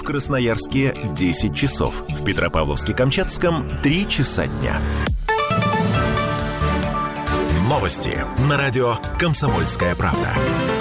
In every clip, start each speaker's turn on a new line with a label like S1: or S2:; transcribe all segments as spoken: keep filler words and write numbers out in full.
S1: Красноярске десять часов. В Петропавловске-Камчатском три часа дня. Новости на радио «Комсомольская правда».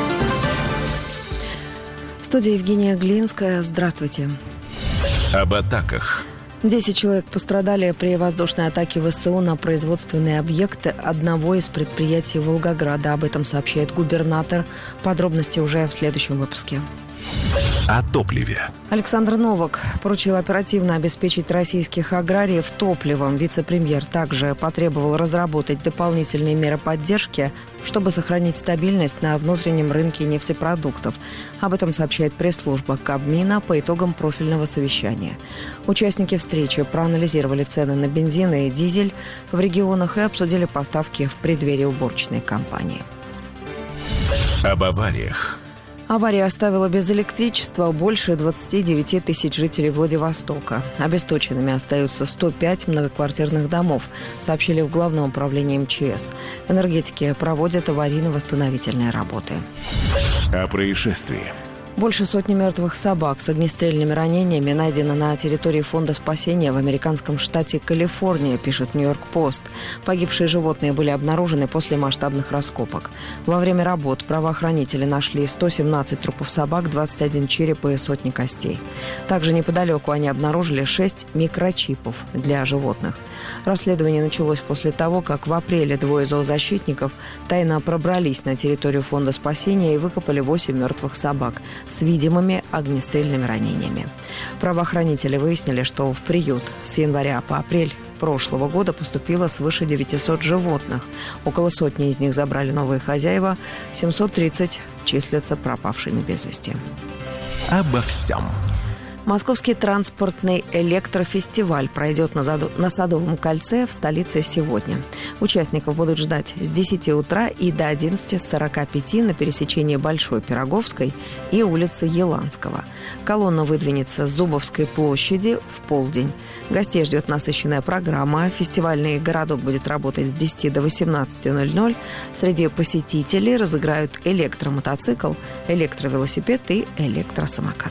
S2: В студии Евгения Глинская. Здравствуйте.
S1: Об атаках.
S2: Десять человек пострадали при воздушной атаке ВСУ на производственные объекты одного из предприятий Волгограда. Об этом сообщает губернатор. Подробности уже в следующем выпуске.
S1: О топливе.
S2: Александр Новак поручил оперативно обеспечить российских аграриев топливом. Вице-премьер также потребовал разработать дополнительные меры поддержки, чтобы сохранить стабильность на внутреннем рынке нефтепродуктов. Об этом сообщает пресс-служба Кабмина по итогам профильного совещания. Участники встречи проанализировали цены на бензин и дизель в регионах и обсудили поставки в преддверии уборочной кампании.
S1: Об авариях.
S2: Авария оставила без электричества больше двадцати девяти тысяч жителей Владивостока. Обесточенными остаются сто пять многоквартирных домов, сообщили в Главном управлении МЧС. Энергетики проводят аварийно-восстановительные работы.
S1: О происшествии.
S2: Больше сотни мертвых собак с огнестрельными ранениями найдено на территории Фонда спасения в американском штате Калифорния, пишет Нью-Йорк-Пост. Погибшие животные были обнаружены после масштабных раскопок. Во время работ правоохранители нашли сто семнадцать трупов собак, двадцать один череп и сотни костей. Также неподалеку они обнаружили шесть микрочипов для животных. Расследование началось после того, как в апреле двое зоозащитников тайно пробрались на территорию Фонда спасения и выкопали восемь мертвых собак с видимыми огнестрельными ранениями. Правоохранители выяснили, что в приют с января по апрель прошлого года поступило свыше девятисот животных. Около сотни из них забрали новые хозяева, семьсот тридцать числятся пропавшими без вести.
S1: Обо всем.
S2: Московский транспортный электрофестиваль пройдет на, заду... на Садовом кольце в столице сегодня. Участников будут ждать с десяти утра и до одиннадцати сорока пяти на пересечении Большой Пироговской и улицы Еланского. Колонна выдвинется с Зубовской площади в полдень. Гостей ждет насыщенная программа. Фестивальный городок будет работать с десяти до восемнадцати ноль-ноль. Среди посетителей разыграют электромотоцикл, электровелосипед и электросамокат.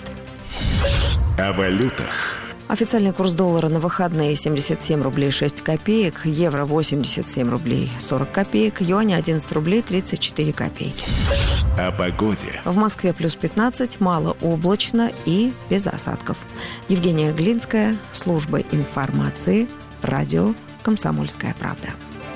S1: О валютах.
S2: Официальный курс доллара на выходные семьдесят семь рублей шесть копеек, евро восемьдесят семь рублей сорок копеек, юань одиннадцать рублей тридцать четыре копейки.
S1: О погоде.
S2: В Москве плюс пятнадцать, малооблачно и без осадков. Евгения Глинская, служба информации, радио «Комсомольская правда».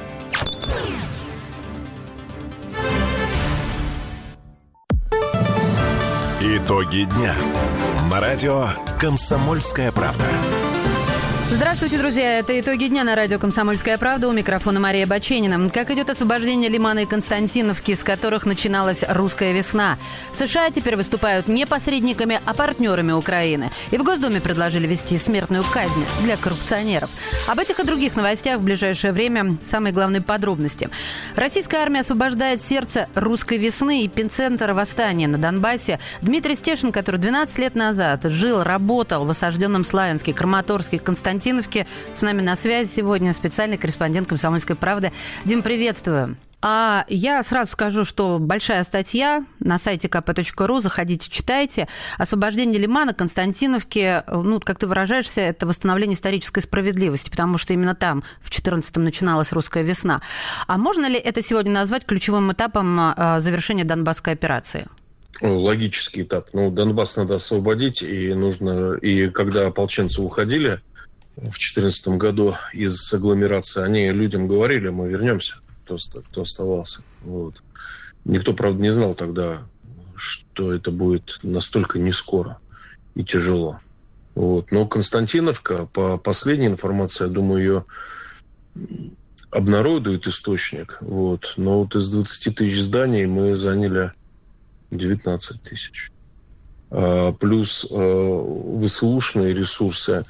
S1: Итоги дня. На радио «Комсомольская правда».
S3: Здравствуйте, друзья. Это «Итоги дня» на радио «Комсомольская правда». У микрофона Мария Баченина. Как идет освобождение Лимана и Константиновки, с которых начиналась русская весна? США теперь выступают не посредниками, а партнерами Украины. И в Госдуме предложили ввести смертную казнь для коррупционеров. Об этих и других новостях в ближайшее время самые главные подробности. Российская армия освобождает сердце русской весны и эпицентр восстания на Донбассе. Дмитрий Стешин, который двенадцать лет назад жил, работал в осажденном Славянске, Краматорске, Константиновке, с нами на связи сегодня специальный корреспондент «Комсомольской правды». Дим, приветствую. А я сразу скажу, что большая статья на сайте ка пэ точка ру, заходите, читайте. Освобождение Лимана, Константиновки, ну, как ты выражаешься, это восстановление исторической справедливости, потому что именно там в четырнадцатом начиналась русская весна. А можно ли это сегодня назвать ключевым этапом завершения Донбасской операции?
S4: Логический этап. Ну, Донбасс надо освободить, и нужно... И когда ополченцы уходили в две тысячи четырнадцатом году из агломерации, они людям говорили, мы вернемся, кто, кто оставался. Вот. Никто, правда, не знал тогда, что это будет настолько не скоро и тяжело. Вот. Но Константиновка, по последней информации, я думаю, ее обнародует источник. Вот. Но вот из двадцати тысяч зданий мы заняли девятнадцать тысяч. А, плюс а, ВСУшные ресурсы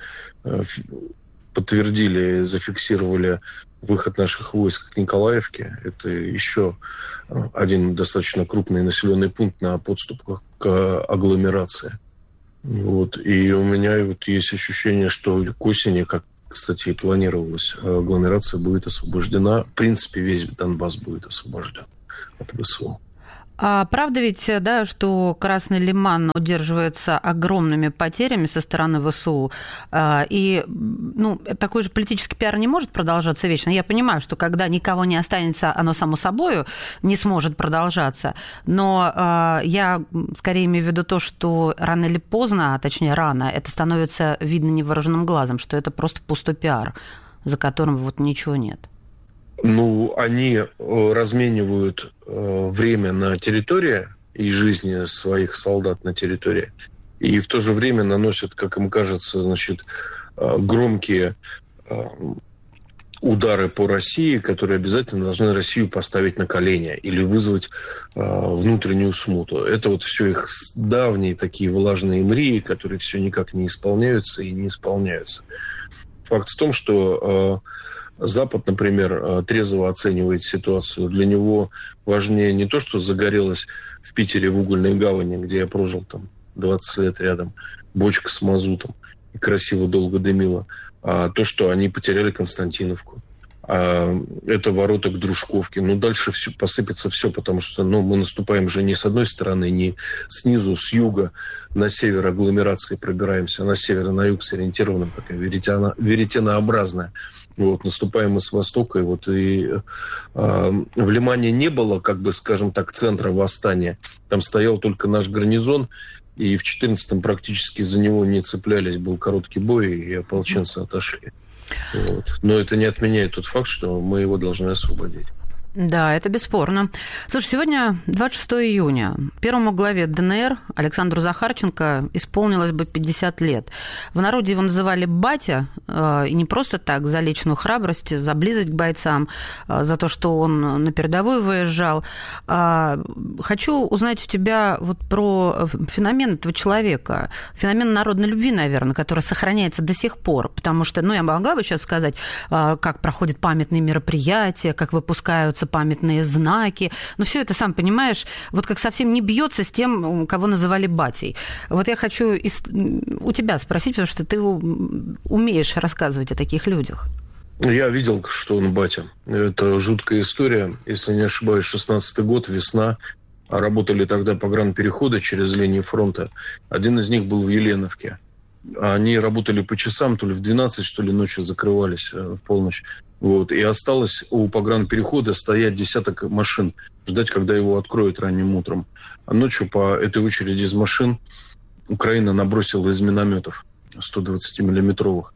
S4: подтвердили, зафиксировали выход наших войск к Николаевке. Это еще один достаточно крупный населенный пункт на подступах к агломерации. Вот. И у меня вот есть ощущение, что к осени, как, кстати, и планировалось, агломерация будет освобождена. В принципе, весь Донбасс будет освобожден от ВСУ.
S3: А правда ведь, да, что Красный Лиман удерживается огромными потерями со стороны ВСУ, и ну, такой же политический пиар не может продолжаться вечно. Я понимаю, что когда никого не останется, оно само собой не сможет продолжаться, но я скорее имею в виду то, что рано или поздно, а точнее рано, это становится видно невооруженным глазом, что это просто пустой пиар, за которым вот ничего нет.
S4: Ну, они разменивают время на территории и жизни своих солдат на территории, и в то же время наносят, как им кажется, значит, громкие удары по России, которые обязательно должны Россию поставить на колени или вызвать внутреннюю смуту. Это вот все их давние такие влажные мрии, которые все никак не исполняются и не исполняются. Факт в том, что Запад, например, трезво оценивает ситуацию. Для него важнее не то, что загорелось в Питере в угольной гавани, где я прожил там двадцать лет рядом, бочка с мазутом и красиво долго дымила, а то, что они потеряли Константиновку. А это ворота к Дружковке. Ну, дальше все, посыпется все, потому что ну, мы наступаем же не с одной стороны, не снизу, с юга на север агломерации пробираемся, а на север и на юг сориентированным, такая веретено, веретенообразная. Вот, наступаем мы с востока, и вот и э, в Лимане не было, как бы, скажем так, центра восстания. Там стоял только наш гарнизон, и в четырнадцатом практически за него не цеплялись, был короткий бой, и ополченцы отошли. Вот. Но это не отменяет тот факт, что мы его должны освободить.
S3: Да, это бесспорно. Слушай, сегодня двадцать шестого июня. Первому главе ДНР Александру Захарченко исполнилось бы пятьдесят лет. В народе его называли «батя», и не просто так, за личную храбрость, за близость к бойцам, за то, что он на передовую выезжал. Хочу узнать у тебя вот про феномен этого человека, феномен народной любви, наверное, который сохраняется до сих пор, потому что, ну, я могла бы сейчас сказать, как проходят памятные мероприятия, как выпускаются памятные знаки. Но все это, сам понимаешь, вот как совсем не бьется с тем, кого называли батей. Вот я хочу из... у тебя спросить, потому что ты умеешь рассказывать о таких людях.
S4: Я видел, что он батя. Это жуткая история. Если не ошибаюсь, шестнадцатый год, весна. Работали тогда погранпереходы через линии фронта. Один из них был в Еленовке. Они работали по часам, то ли в двенадцать, что ли, ночью закрывались в полночь. Вот. И осталось у погранперехода стоять десяток машин, ждать, когда его откроют ранним утром. А ночью по этой очереди из машин Украина набросила из минометов сто двадцатимиллиметровых.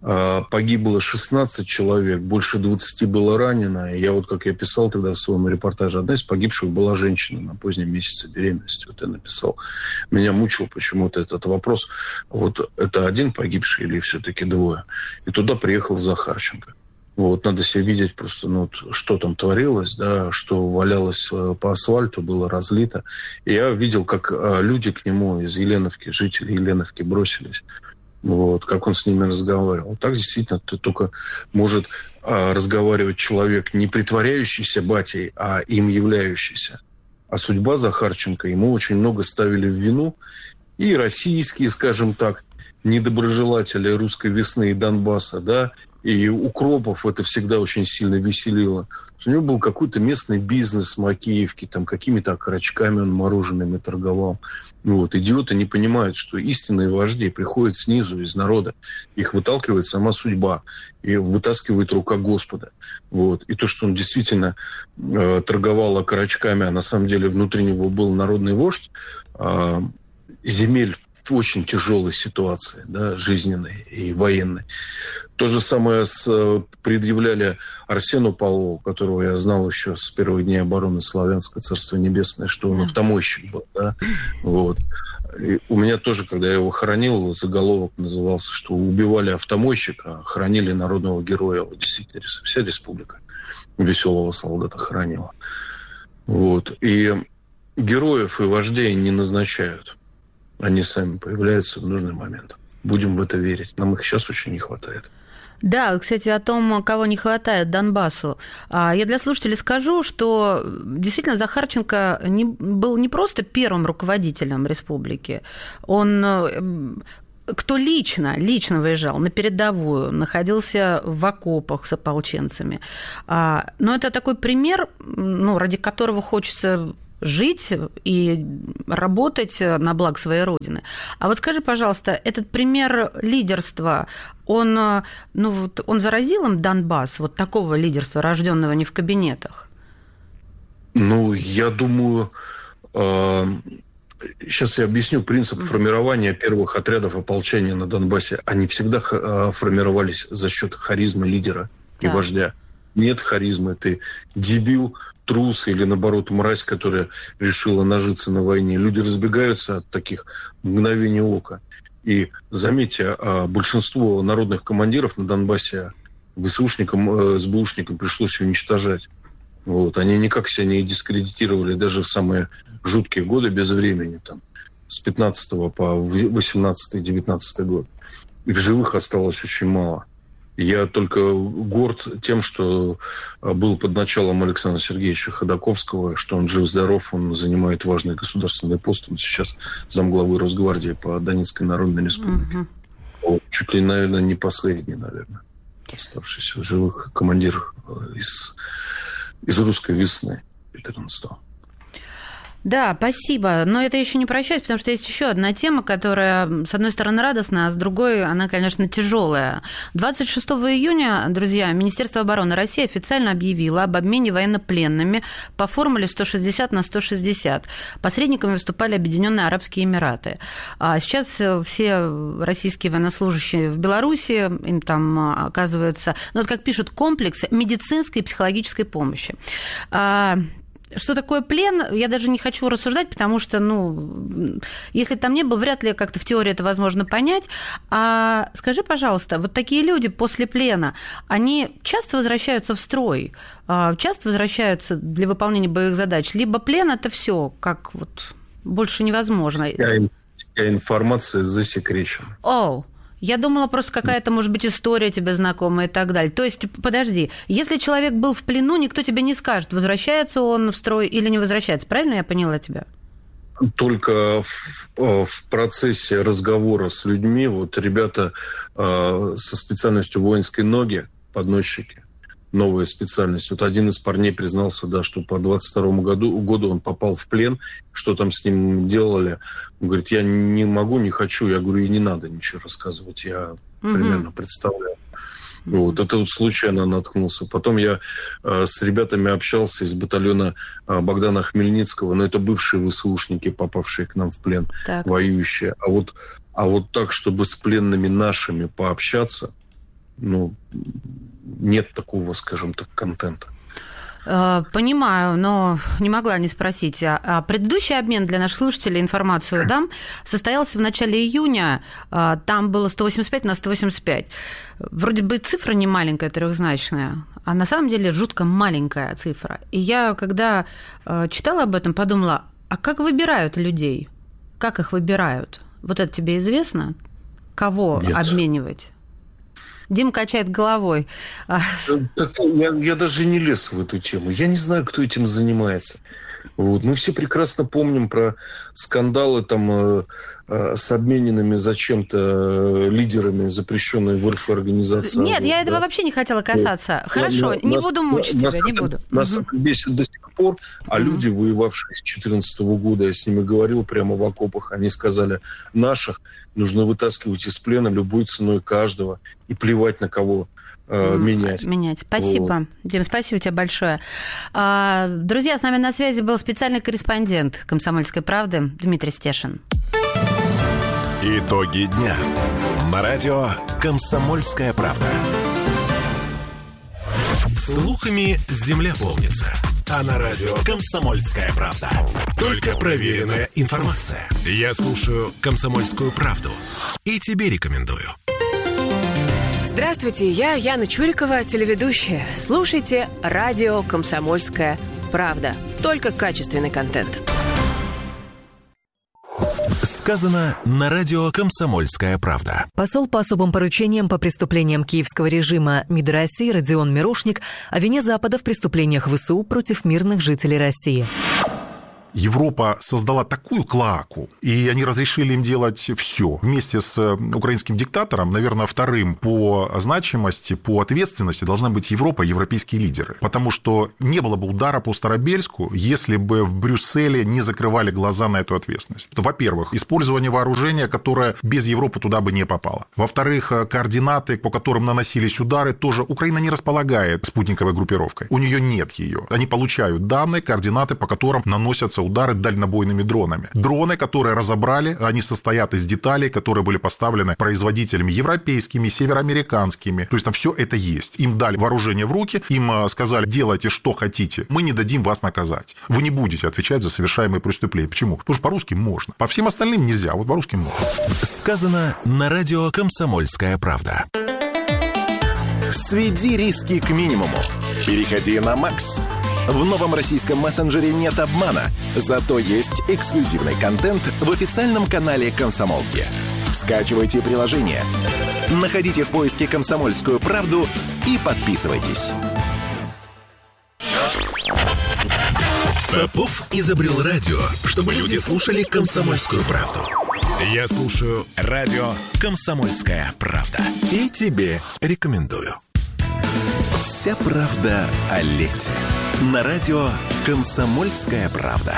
S4: Погибло шестнадцать человек, больше двадцати было ранено. И я вот, как я писал тогда в своем репортаже, одна из погибших была женщина на позднем месяце беременности. Вот я написал. Меня мучил почему-то этот вопрос. Вот это один погибший или все-таки двое? И туда приехал Захарченко. Вот, надо себе видеть просто, ну, что там творилось, да, что валялось по асфальту, было разлито. И я видел, как люди к нему из Еленовки, жители Еленовки бросились. Вот, как он с ними разговаривал. Так действительно только может разговаривать человек, не притворяющийся батей, а им являющийся. А судьба Захарченко, ему очень много ставили в вину. И российские, скажем так, недоброжелатели русской весны и Донбасса, да, и Укропов это всегда очень сильно веселило. У него был какой-то местный бизнес в Макеевке, там какими-то окорочками он морожеными торговал. Вот. Идиоты не понимают, что истинные вожди приходят снизу, из народа. Их выталкивает сама судьба. И вытаскивает рука Господа. Вот. И то, что он действительно э, торговал окорочками, а на самом деле внутри него был народный вождь, э, земель в очень тяжелой ситуации, да, жизненной и военной. То же самое с, предъявляли Арсену Павлову, которого я знал еще с первых дней обороны Славянска, Царство Небесное, что он автомойщик был. Да? Вот. И у меня тоже, когда я его хоронил, заголовок назывался, что убивали автомойщика, а хоронили народного героя. Вот, действительно, вся республика веселого солдата хоронила. Вот. И героев и вождей не назначают. Они сами появляются в нужный момент. Будем в это верить. Нам их сейчас очень не хватает.
S3: Да, кстати, о том, кого не хватает Донбассу. Я для слушателей скажу, что действительно Захарченко не, был не просто первым руководителем республики. Он... Кто лично, лично выезжал на передовую, находился в окопах с ополченцами. Но это такой пример, ну, ради которого хочется жить и работать на благо своей Родины. А вот скажи, пожалуйста, этот пример лидерства, он, ну, вот, он заразил им Донбасс, вот такого лидерства, рожденного не в кабинетах?
S4: Ну, я думаю... Э... Сейчас я объясню принцип формирования первых отрядов ополчения на Донбассе. Они всегда формировались за счет харизмы лидера и да. вождя. Нет харизмы, ты дебил, трус или, наоборот, мразь, которая решила нажиться на войне. Люди разбегаются от таких мгновений ока. И заметьте, большинство народных командиров на Донбассе ВСУшникам, СБУшникам пришлось уничтожать. Вот. Они никак себя не дискредитировали даже в самые жуткие годы без времени, там, с пятнадцатого по восемнадцатый-девятнадцатый год. И в живых осталось очень мало. Я только горд тем, что был под началом Александра Сергеевича Ходаковского, что он жив-здоров, он занимает важный государственный пост. Он сейчас замглавы Росгвардии по Донецкой Народной Республике. Uh-huh. Вот. Чуть ли, наверное, не последний, наверное, оставшийся в живых командир из... из русской весны четырнадцатого.
S3: Да, спасибо. Но это еще не прощаюсь, потому что есть еще одна тема, которая, с одной стороны, радостная, а с другой, она, конечно, тяжелая. двадцать шестого июня, друзья, Министерство обороны России официально объявило об обмене военнопленными по формуле сто шестьдесят на сто шестьдесят. Посредниками выступали Объединенные Арабские Эмираты. А сейчас все российские военнослужащие в Беларуси, им там оказывается, ну вот как пишут, комплекс медицинской и психологической помощи. Что такое плен, я даже не хочу рассуждать, потому что, ну, если там не был, вряд ли как-то в теории это возможно понять. А скажи, пожалуйста, вот такие люди после плена, они часто возвращаются в строй, часто возвращаются для выполнения боевых задач, либо плен – это все, как вот больше невозможно?
S4: Вся, вся информация засекречена.
S3: Оу. Я думала, просто какая-то, может быть, история тебе знакомая и так далее. То есть, подожди, если человек был в плену, никто тебе не скажет, возвращается он в строй или не возвращается. Правильно я поняла тебя?
S4: Только в, в процессе разговора с людьми, вот ребята э, со специальностью воинской ноги, подносчики, новая специальность. Вот один из парней признался, да, что по двадцать второму году, году он попал в плен, что там с ним делали. Он говорит, я не могу, не хочу. Я говорю, и не надо ничего рассказывать, я угу. примерно представляю. Вот, это вот случайно наткнулся. Потом я э, с ребятами общался из батальона э, Богдана Хмельницкого, но это бывшие ВСУшники, попавшие к нам в плен, так. воюющие. А вот, а вот так, чтобы с пленными нашими пообщаться, ну, нет такого, скажем так, контента.
S3: Понимаю, но не могла не спросить. А предыдущий обмен, для наших слушателей информацию дам, состоялся в начале июня. Там было сто восемьдесят пять на сто восемьдесят пять. Вроде бы цифра не маленькая, трехзначная, а на самом деле жутко маленькая цифра. И я, когда читала об этом, подумала, а как выбирают людей? Как их выбирают? Вот это тебе известно? Кого Нет. обменивать? Дим качает головой.
S4: Так, я, я даже не лез в эту тему. Я не знаю, кто этим занимается. Вот. Мы все прекрасно помним про скандалы там, э, э, с обмененными зачем-то лидерами запрещенной в РФ организации.
S3: Нет, вот, я да. этого вообще не хотела касаться. Вот. Хорошо, я, не нас, буду мучить нас, тебя, не буду.
S4: Нас угу. это бесит до сих пор, а угу. люди, воевавшие с две тысячи четырнадцатого года, я с ними говорил прямо в окопах, они сказали, наших нужно вытаскивать из плена любой ценой каждого и плевать на кого. Менять.
S3: Менять. Спасибо. Вот. Дим, спасибо тебе большое. Друзья, с нами на связи был специальный корреспондент «Комсомольской правды» Дмитрий Стешин.
S1: Итоги дня. На радио «Комсомольская правда». Слухами земля полнится. А на радио «Комсомольская правда» только проверенная информация. Я слушаю «Комсомольскую правду» и тебе рекомендую.
S5: Здравствуйте, я Яна Чурикова, телеведущая. Слушайте радио «Комсомольская правда». Только качественный контент.
S1: Сказано на радио «Комсомольская правда».
S6: Посол по особым поручениям по преступлениям киевского режима МИД России Родион Мирошник о вине Запада в преступлениях ВСУ против мирных жителей России.
S7: Европа создала такую клоаку, и они разрешили им делать все. Вместе с украинским диктатором, наверное, вторым по значимости, по ответственности должна быть Европа, европейские лидеры. Потому что не было бы удара по Старобельску, если бы в Брюсселе не закрывали глаза на эту ответственность. Во-первых, использование вооружения, которое без Европы туда бы не попало. Во-вторых, координаты, по которым наносились удары, тоже Украина не располагает спутниковой группировкой. У нее нет ее. Они получают данные, координаты, по которым наносятся удары дальнобойными дронами. Дроны, которые разобрали, они состоят из деталей, которые были поставлены производителями европейскими, североамериканскими. То есть там все это есть. Им дали вооружение в руки, им сказали, делайте, что хотите, мы не дадим вас наказать. Вы не будете отвечать за совершаемые преступления. Почему? Потому что по-русски можно. По всем остальным нельзя, вот по-русски можно.
S1: Сказано на радио «Комсомольская правда». Сведи риски к минимуму. Переходи на Макс. В новом российском мессенджере нет обмана, зато есть эксклюзивный контент в официальном канале «Комсомолки». Скачивайте приложение, находите в поиске «Комсомольскую правду» и подписывайтесь. Попов изобрел радио, чтобы люди слушали «Комсомольскую правду». Я слушаю радио «Комсомольская правда». И тебе рекомендую. Вся правда о лете. На радио «Комсомольская правда».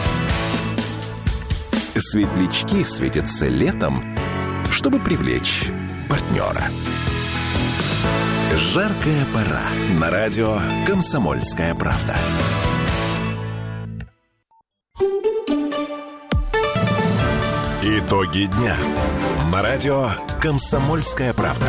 S1: Светлячки светятся летом, чтобы привлечь партнера. Жаркая пора. На радио «Комсомольская правда». Итоги дня. На радио «Комсомольская правда».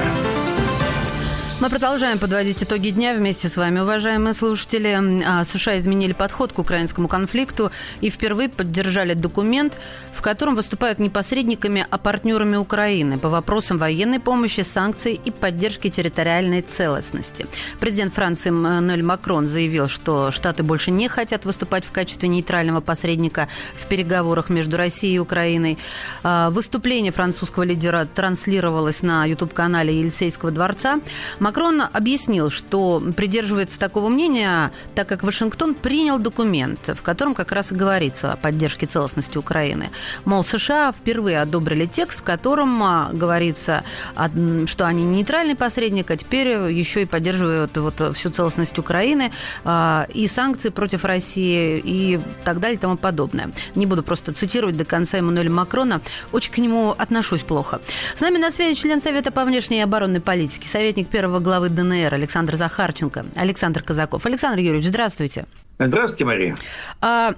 S3: Мы продолжаем подводить итоги дня вместе с вами, уважаемые слушатели. США изменили подход к украинскому конфликту и впервые поддержали документ, в котором выступают не посредниками, а партнерами Украины по вопросам военной помощи, санкций и поддержки территориальной целостности. Президент Франции Эммануэль Макрон заявил, что Штаты больше не хотят выступать в качестве нейтрального посредника в переговорах между Россией и Украиной. Выступление французского лидера транслировалось на ютуб-канале Елисейского дворца. Макрон объяснил, что придерживается такого мнения, так как Вашингтон принял документ, в котором как раз и говорится о поддержке целостности Украины. Мол, США впервые одобрили текст, в котором говорится, что они нейтральный посредник, а теперь еще и поддерживают вот всю целостность Украины и санкции против России и так далее и тому подобное. Не буду просто цитировать до конца Эммануэля Макрона. Очень к нему отношусь плохо. С нами на связи член Совета по внешней и оборонной политике, советник первого главы ДНР Александр Захарченко, Александр Казаков. Александр Юрьевич, здравствуйте.
S8: Здравствуйте, Мария.
S3: А,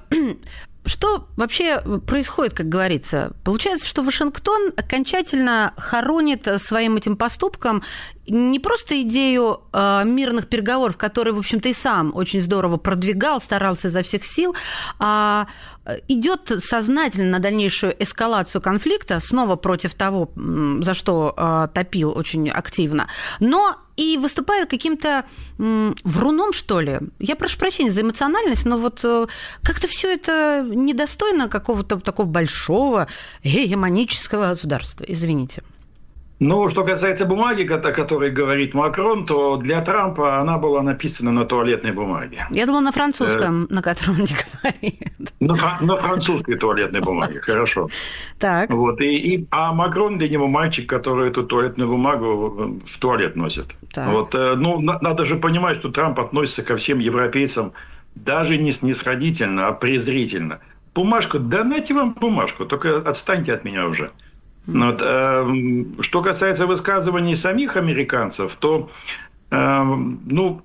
S3: что вообще происходит, как говорится? Получается, что Вашингтон окончательно хоронит своим этим поступком не просто идею э, мирных переговоров, которые, в общем-то, и сам очень здорово продвигал, старался изо всех сил, а идет сознательно на дальнейшую эскалацию конфликта, снова против того, за что э, топил очень активно, но и выступает каким-то м, вруном, что ли. Я прошу прощения за эмоциональность, но вот э, как-то все это недостойно какого-то такого большого гегемонического государства. Извините.
S8: Ну, что касается бумаги, о которой говорит Макрон, то для Трампа она была написана на туалетной бумаге.
S3: Я думала, на французском, э... на котором он не говорит.
S8: На, на французской туалетной бумаге, хорошо.
S3: Так.
S8: Вот, и, и, а Макрон для него мальчик, который эту туалетную бумагу в туалет носит. Так. Вот, ну, надо же понимать, что Трамп относится ко всем европейцам даже не снисходительно, а презрительно. Бумажку, да нате вам бумажку, только отстаньте от меня уже. Вот, э, что касается высказываний самих американцев, то э, ну,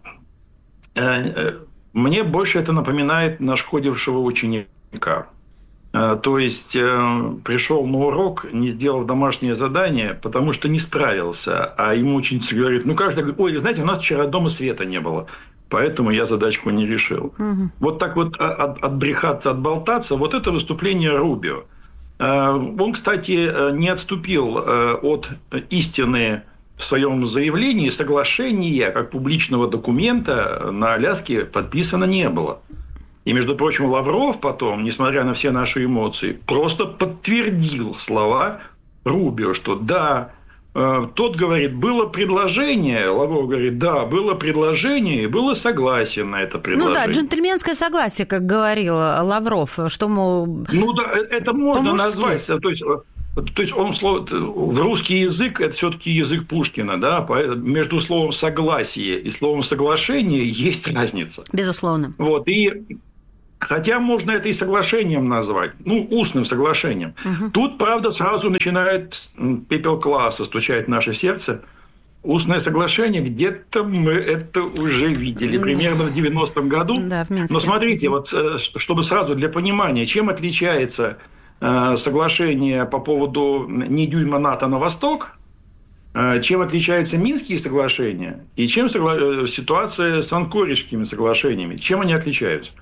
S8: э, мне больше это напоминает нашкодившего ученика. Э, то есть э, пришел на урок, не сделав домашнее задание, потому что не справился, а ему ученица говорит, ну каждый говорит, ой, знаете, у нас вчера дома света не было. Поэтому я задачку не решил. Угу. Вот так вот от, отбрехаться, отболтаться, вот это выступление Рубио. Он, кстати, не отступил от истины в своем заявлении. Соглашения, как публичного документа, на Аляске подписано не было. И, между прочим, Лавров потом, несмотря на все наши эмоции, просто подтвердил слова Рубио, что да, Тот говорит, было предложение, Лавров говорит, да, было предложение, и было согласие на это предложение.
S3: Ну да, джентльменское согласие, как говорил Лавров, что, мол...
S8: Ну да, это можно назвать, то есть... То есть он в русский язык это все-таки язык Пушкина, да, между словом согласие и словом соглашение есть разница.
S3: Безусловно.
S8: Вот и хотя можно это и соглашением назвать, ну устным соглашением. Угу. Тут, правда, сразу начинает пепел класса стучать в наше сердце. Устное соглашение, где-то мы это уже видели, примерно в девяностом году.
S3: Да, в Минске.
S8: Но смотрите, вот чтобы сразу для понимания, чем отличается соглашение по поводу «не дюйма НАТО на восток», чем отличаются Минские соглашения и чем согла... ситуация с Анкоридскими соглашениями. Чем они отличаются?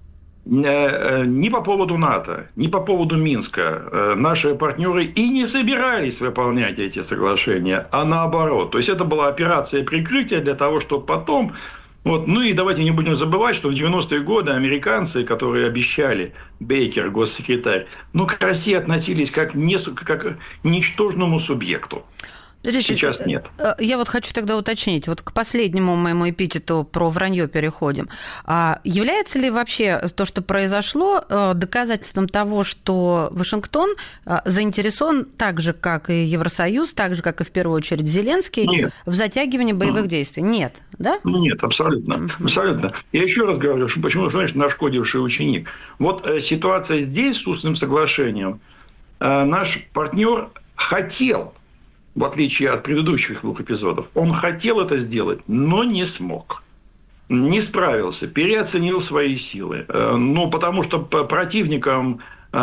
S8: Ни по поводу НАТО, ни по поводу Минска наши партнеры и не собирались выполнять эти соглашения, а наоборот. То есть это была операция прикрытия для того, чтобы потом... Вот. Ну и давайте не будем забывать, что в девяностые годы американцы, которые обещали, Бейкер, госсекретарь, ну, к России относились как, не, как к ничтожному субъекту. Сейчас нет.
S3: Я вот хочу тогда уточнить. Вот к последнему моему эпитету про вранье переходим. А является ли вообще то, что произошло, доказательством того, что Вашингтон заинтересован так же, как и Евросоюз, так же, как и в первую очередь Зеленский, нет. в затягивании боевых действий? Нет, да?
S8: Нет, абсолютно. абсолютно. Я еще раз говорю, что почему, значит, нашкодивший ученик. Вот ситуация здесь с устным соглашением. Наш партнер хотел, в отличие от предыдущих двух эпизодов, он хотел это сделать, но не смог. Не справился, переоценил свои силы. Ну, потому что противником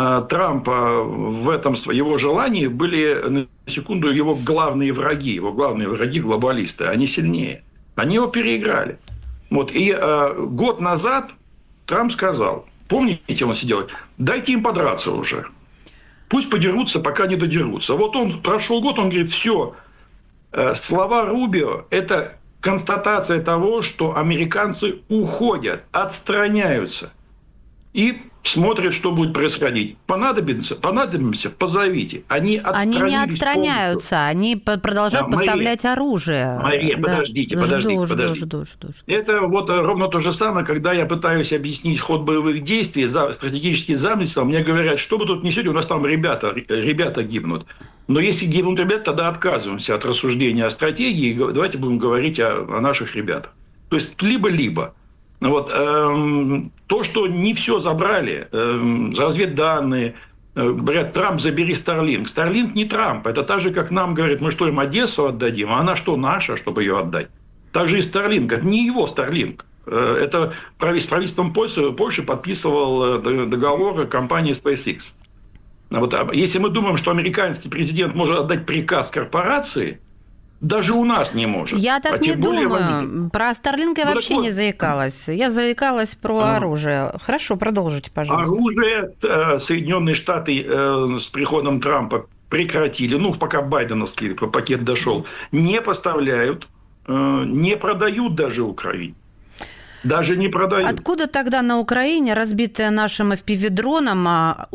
S8: Трампа в этом его желании были, на секунду, его главные враги. Его главные враги – глобалисты. Они сильнее. Они его переиграли. Вот. И год назад Трамп сказал, помните, он сидел, дайте им подраться уже. Пусть подерутся, пока не додерутся. Вот он прошел год, он говорит, все, слова Рубио – это констатация того, что американцы уходят, отстраняются и смотрят, что будет происходить. Понадобится, понадобимся, позовите. Они отстранились
S3: Они не отстраняются, полностью. Они продолжают да, поставлять Мария, оружие.
S8: Мария, да. подождите, подождите, жду, подождите. Жду, жду, жду. Это вот ровно то же самое, когда я пытаюсь объяснить ход боевых действий, стратегические замыслы, мне говорят, что вы тут несете, у нас там ребята, ребята гибнут. Но если гибнут ребята, тогда отказываемся от рассуждения о стратегии, давайте будем говорить о, о наших ребятах. То есть либо-либо. Вот, эм, то, что не все забрали, эм, разведданные, э, говорят, Трамп, забери Старлинг. Старлинг не Трамп. Это так же, как нам говорят, мы что, им Одессу отдадим, а она что, наша, чтобы ее отдать? Так же и Старлинг. Это не его Старлинг. Э, это с правительством Польши, Польши подписывал договор компании SpaceX. Вот, если мы думаем, что американский президент может отдать приказ корпорации, даже у нас не может.
S3: Я так
S8: а
S3: не думаю.
S8: Водитель.
S3: Про Старлинг я ну, вообще вот. не заикалась. Я заикалась про а. оружие. Хорошо, продолжите, пожалуйста.
S8: Оружие Соединенные Штаты с приходом Трампа прекратили, ну, пока байденовский пакет дошел, не поставляют, не продают даже Украине. Даже не продают.
S3: Откуда тогда на Украине, разбитая нашим эф пи ви-дроном,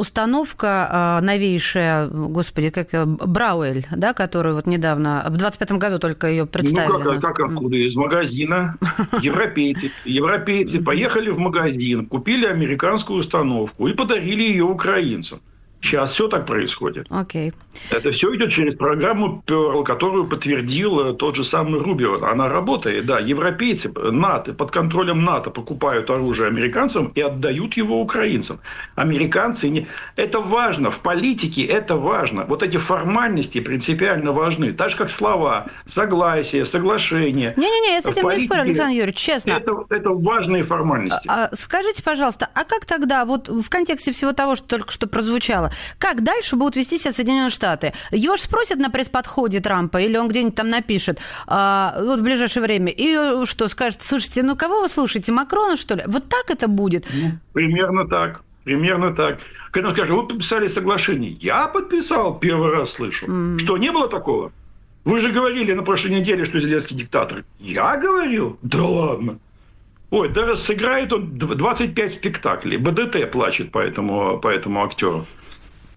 S3: установка новейшая, господи, как Брауэль, да, которую вот недавно, в двадцать пятом году только ее представили?
S8: Ну, как, как откуда? Из магазина. Европейцы, европейцы поехали в магазин, купили американскую установку и подарили ее украинцам. Сейчас все так происходит.
S3: Okay.
S8: Это все идет через программу Перл, которую подтвердил тот же самый Рубио. Она работает, да. Европейцы, НАТО, под контролем НАТО покупают оружие американцам и отдают его украинцам. Американцы не... Это важно. В политике это важно. Вот эти формальности принципиально важны. Так же, как слова, согласие, соглашение.
S3: Не-не-не, я с этим не спорю, Александр Юрьевич, честно.
S8: Это, это важные формальности.
S3: А, скажите, пожалуйста, а как тогда, вот в контексте всего того, что только что прозвучало, как дальше будут вести себя Соединенные Штаты? Его же спросят на пресс-подходе Трампа, или он где-нибудь там напишет а, вот в ближайшее время, и что, скажет, слушайте, ну кого вы слушаете, Макрона, что ли? Вот так это будет?
S8: Ну, примерно так, примерно так. Когда он скажет, вы подписали соглашение. Я подписал, первый раз слышу. Mm. Что, не было такого? Вы же говорили на прошлой неделе, что Зеленский диктатор. Я говорил? Да ладно. Ой, да сыграет он двадцать пять спектаклей. бэ дэ тэ плачет по этому, по этому актеру.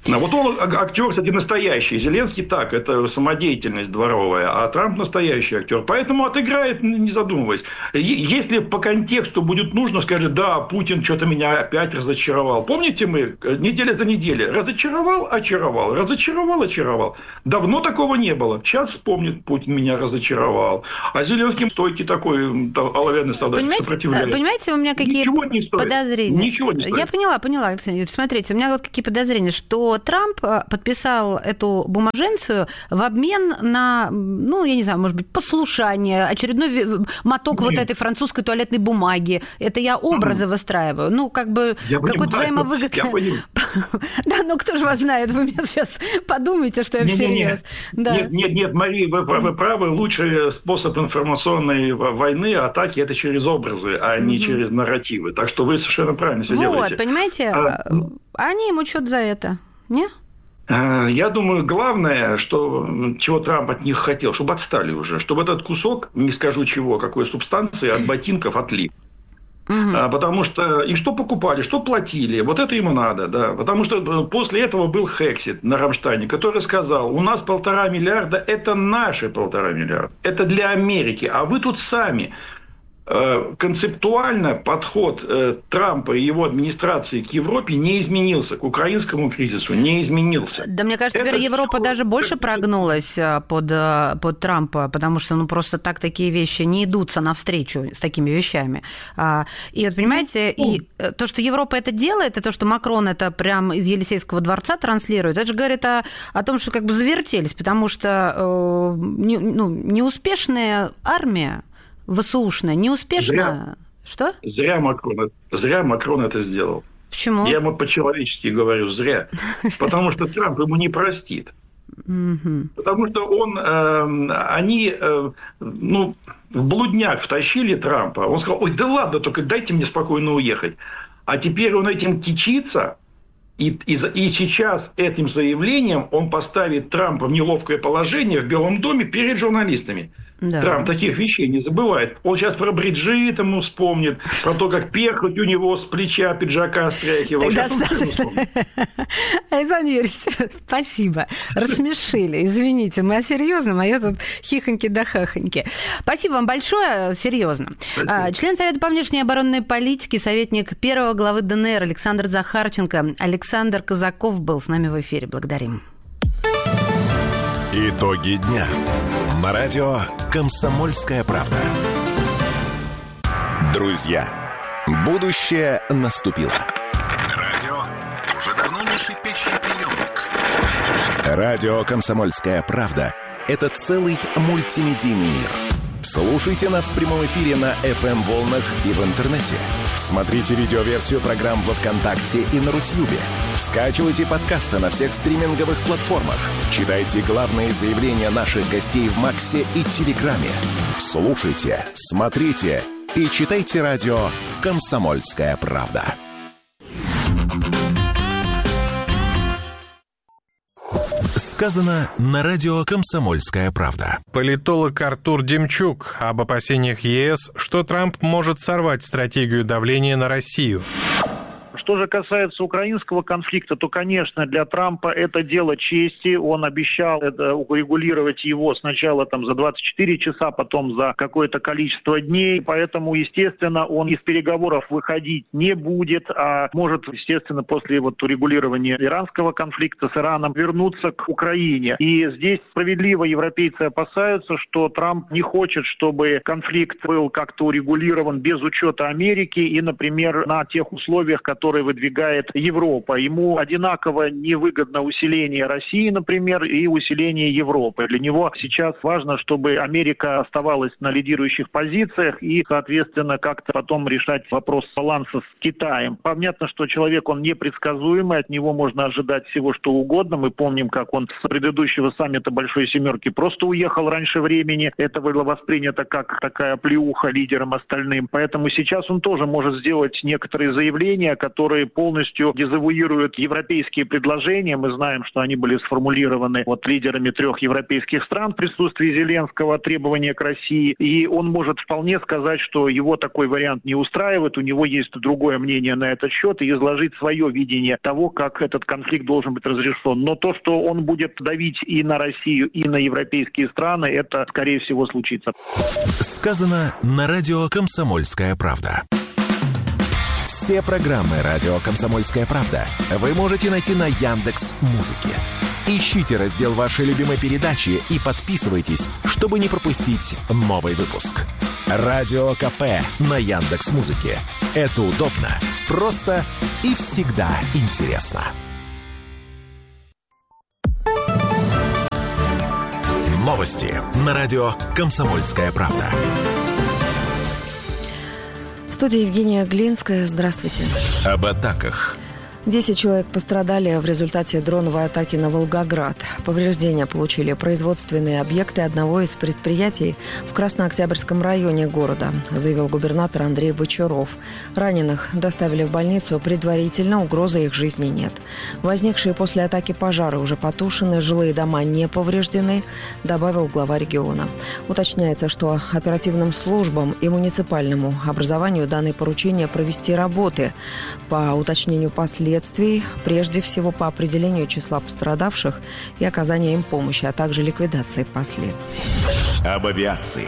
S8: Вот он актер, кстати, настоящий. Зеленский так, это самодеятельность дворовая, а Трамп настоящий актер. Поэтому отыграет, не задумываясь. Если по контексту будет нужно, скажет, да, Путин что-то меня опять разочаровал. Помните, мы неделя за неделей разочаровал, очаровал, разочаровал, очаровал. Давно такого не было. Сейчас вспомнит, Путин меня разочаровал. А Зеленский стойкий такой, оловянный солдат, сопротивляется.
S3: Понимаете, у меня какие подозрения?
S8: Ничего не стоит.
S3: Я поняла, поняла, Александр Юрьевич. Смотрите, у меня вот какие подозрения, что Трамп подписал эту бумаженцию в обмен на, ну, я не знаю, может быть, послушание, очередной моток Нет. вот этой французской туалетной бумаги. Это я образы mm. выстраиваю. Ну, как бы какой-то взаимовыгодный... Да, ну кто же вас знает? Вы мне сейчас подумаете, что я всерьез.
S8: Нет, нет, нет, Мария, вы правы. Лучший способ информационной войны, атаки, это через образы, а не через нарративы. Так что вы совершенно правильно все делаете.
S3: Вот, понимаете, они ему что-то за это. Не?
S8: Я думаю, главное, что, чего Трамп от них хотел, чтобы отстали уже, чтобы этот кусок, не скажу чего, какой субстанции, от ботинков отлип. Угу. Потому что и что покупали, что платили, вот это ему надо, да. Потому что после этого был Хексит на Рамштайне, который сказал, у нас полтора миллиарда, это наши полтора миллиарда, это для Америки, а вы тут сами. Концептуально подход Трампа и его администрации к Европе не изменился, к украинскому кризису не изменился.
S3: Да, мне кажется, теперь Это Европа все... даже больше прогнулась под, под Трампа, потому что ну, просто так такие вещи не идутся навстречу с такими вещами. И вот, понимаете, ну, и то, что Европа это делает, и то, что Макрон это прям из Елисейского дворца транслирует, это же говорит о, о том, что как бы завертелись, потому что не, ну, неуспешная армия, ВСУшная, неуспешно.
S8: Зря.
S3: Что?
S8: Зря Макрон, зря Макрон это сделал.
S3: Почему?
S8: Я ему по-человечески говорю, зря. Потому что Трамп ему не простит. Потому что он, э, они э, ну, в блудняк втащили Трампа. Он сказал, ой, да ладно, только дайте мне спокойно уехать. А теперь он этим кичится. И, и, и сейчас этим заявлением он поставит Трампа в неловкое положение в Белом доме перед журналистами. Да. Трамп таких вещей не забывает. Он сейчас про Бриджит ему вспомнит, про то, как перхоть у него с плеча пиджака стряхивал.
S3: Тогда достаточно. Александр Юрьевич, спасибо. Рассмешили. Извините, мы о серьезном, а я тут хихоньки да хахоньки. Спасибо вам большое. Серьезно. Спасибо. Член Совета по внешней и оборонной политике, советник первого главы ДНР Александр Захарченко, Александр Казаков был с нами в эфире. Благодарим.
S1: Итоги дня. На радио «Комсомольская правда». Друзья, будущее наступило. Радио уже давно не шипящий приемник. Радио «Комсомольская правда» — это целый мультимедийный мир. Слушайте нас в прямом эфире на эф эм-волнах и в интернете. Смотрите видеоверсию программ во ВКонтакте и на Рутьюбе. Скачивайте подкасты на всех стриминговых платформах. Читайте главные заявления наших гостей в Максе и Телеграме. Слушайте, смотрите и читайте радио «Комсомольская правда». Сказано на радио «Комсомольская правда».
S9: Политолог Артур Демчук об опасениях ЕС, что Трамп может сорвать стратегию давления на Россию.
S10: Что же касается украинского конфликта, то, конечно, для Трампа это дело чести. Он обещал это урегулировать его сначала там, за двадцать четыре часа, потом за какое-то количество дней. Поэтому, естественно, он из переговоров выходить не будет, а может, естественно, после вот урегулирования иранского конфликта с Ираном вернуться к Украине. И здесь справедливо европейцы опасаются, что Трамп не хочет, чтобы конфликт был как-то урегулирован без учета Америки и, например, на тех условиях, которые который выдвигает Европа. Ему одинаково невыгодно усиление России, например, и усиление Европы. Для него сейчас важно, чтобы Америка оставалась на лидирующих позициях и, соответственно, как-то потом решать вопрос баланса с Китаем. Понятно, что человек, он непредсказуемый, от него можно ожидать всего, что угодно. Мы помним, как он с предыдущего саммита Большой Семерки просто уехал раньше времени. Это было воспринято как такая плеуха лидерам остальным. Поэтому сейчас он тоже может сделать некоторые заявления, которые которые полностью дезавуируют европейские предложения. Мы знаем, что они были сформулированы вот лидерами трех европейских стран в присутствии Зеленского, требования к России. И он может вполне сказать, что его такой вариант не устраивает, у него есть другое мнение на этот счет, и изложить свое видение того, как этот конфликт должен быть разрешен. Но то, что он будет давить и на Россию, и на европейские страны, это, скорее всего, случится.
S1: Сказано на радио «Комсомольская правда». Все программы радио «Комсомольская правда» вы можете найти на Яндекс.Музыке. Ищите раздел вашей любимой передачи и подписывайтесь, чтобы не пропустить новый выпуск. Радио КП на Яндекс.Музыке. Это удобно, просто и всегда интересно. Новости на радио «Комсомольская правда».
S2: В студии Евгения Глинская. Здравствуйте.
S1: Об атаках.
S2: Десять человек пострадали в результате дроновой атаки на Волгоград. Повреждения получили производственные объекты одного из предприятий в Краснооктябрьском районе города, заявил губернатор Андрей Бочаров. Раненых доставили в больницу, предварительно угрозы их жизни нет. Возникшие после атаки пожары уже потушены, жилые дома не повреждены, добавил глава региона. Уточняется, что оперативным службам и муниципальному образованию даны поручения провести работы по уточнению последствий, прежде всего по определению числа пострадавших и оказанию им помощи, а также ликвидации последствий.
S1: Об авиации.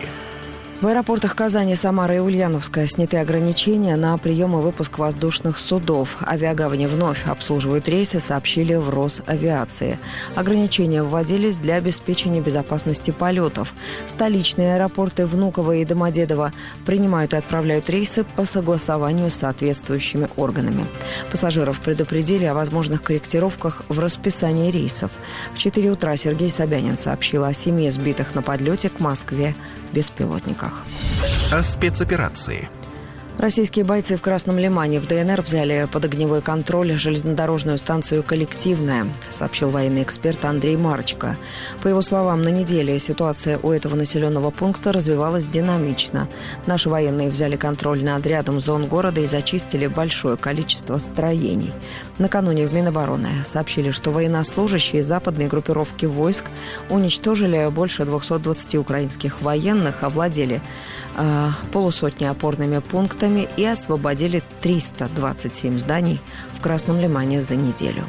S2: В аэропортах Казани, Самары и Ульяновска сняты ограничения на прием и выпуск воздушных судов. Авиагавани вновь обслуживают рейсы, сообщили в Росавиации. Ограничения вводились для обеспечения безопасности полетов. Столичные аэропорты Внуково и Домодедово принимают и отправляют рейсы по согласованию с соответствующими органами. Пассажиров предупредили о возможных корректировках в расписании рейсов. В четыре утра Сергей Собянин сообщил о семи сбитых на подлете к Москве беспилотниках.
S1: О спецоперации.
S2: Российские бойцы в Красном Лимане в ДНР взяли под огневой контроль железнодорожную станцию «Коллективная», сообщил военный эксперт Андрей Марчко. По его словам, на неделе ситуация у этого населенного пункта развивалась динамично. Наши военные взяли контроль над рядом зон города и зачистили большое количество строений. Накануне в Минобороны сообщили, что военнослужащие западной группировки войск уничтожили больше двухсот двадцати украинских военных, овладели э, полусотни опорными пунктами и освободили триста двадцать семь зданий в Красном Лимане за неделю.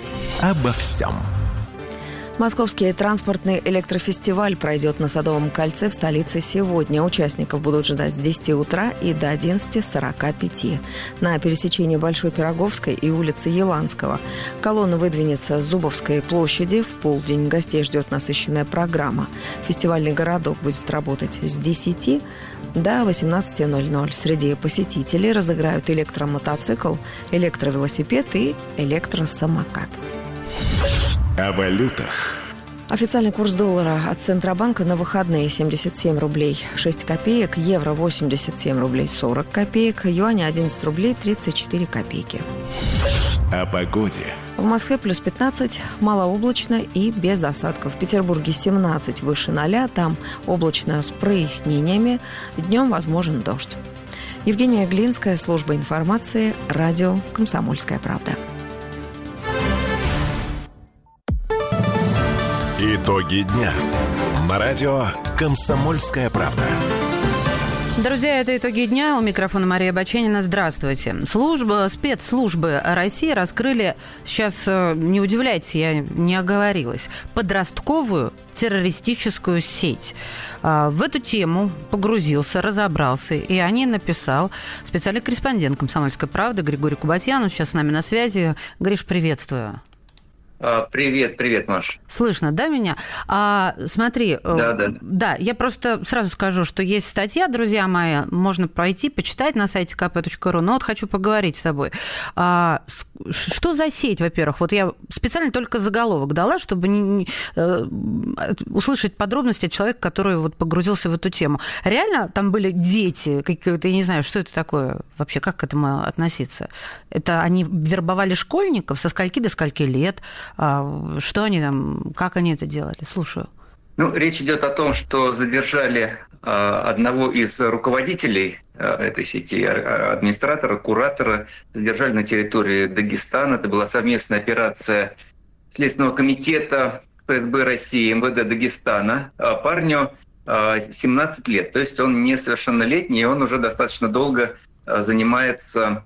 S1: Обо всем.
S2: Московский транспортный электрофестиваль пройдет на Садовом кольце в столице сегодня. Участников будут ждать с десяти утра и до одиннадцати сорока пяти. На пересечении Большой Пироговской и улицы Еланского. Колонна выдвинется с Зубовской площади в полдень. Гостей ждет насыщенная программа. Фестивальный городок будет работать с десяти до восемнадцати ноль-ноль. Среди посетителей разыграют электромотоцикл, электровелосипед и электросамокат.
S1: О валютах.
S2: Официальный курс доллара от Центробанка на выходные семьдесят семь рублей шесть копеек, евро восемьдесят семь рублей сорок копеек, юань одиннадцать рублей тридцать четыре копейки.
S1: О погоде.
S2: В Москве плюс пятнадцать, малооблачно и без осадков. В Петербурге семнадцать, выше ноля, там облачно с прояснениями, днем возможен дождь. Евгения Глинская, служба информации, радио «Комсомольская правда».
S1: Итоги дня на радио «Комсомольская правда».
S3: Друзья, это «Итоги дня». У микрофона Мария Баченина. Здравствуйте. Служба, спецслужбы России раскрыли, сейчас не удивляйтесь, я не оговорилась, подростковую террористическую сеть. В эту тему погрузился, разобрался, и о ней написал специальный корреспондент «Комсомольской правды» Григорий Кубатьян. Он сейчас с нами на связи. Гриш, приветствую.
S11: Привет, привет, Маш.
S3: Слышно, да, меня? А, смотри,
S11: да, да.
S3: да, я просто сразу скажу, что есть статья, друзья мои, можно пройти, почитать на сайте ка пэ точка ру, но вот хочу поговорить с тобой. А, что за сеть, во-первых? Вот я специально только заголовок дала, чтобы не, не, э, услышать подробности от человека, который вот погрузился в эту тему. Реально там были дети, какие-то, я не знаю, что это такое вообще, как к этому относиться? Это они вербовали школьников со скольки до скольки лет? Что они там, как они это делали? Слушаю.
S11: Ну, речь идет о том, что задержали э, одного из руководителей этой сети, администратора, куратора задержали на территории Дагестана. Это была совместная операция Следственного комитета ФСБ России, МВД Дагестана. Парню семнадцать лет, то есть он несовершеннолетний, и он уже достаточно долго занимается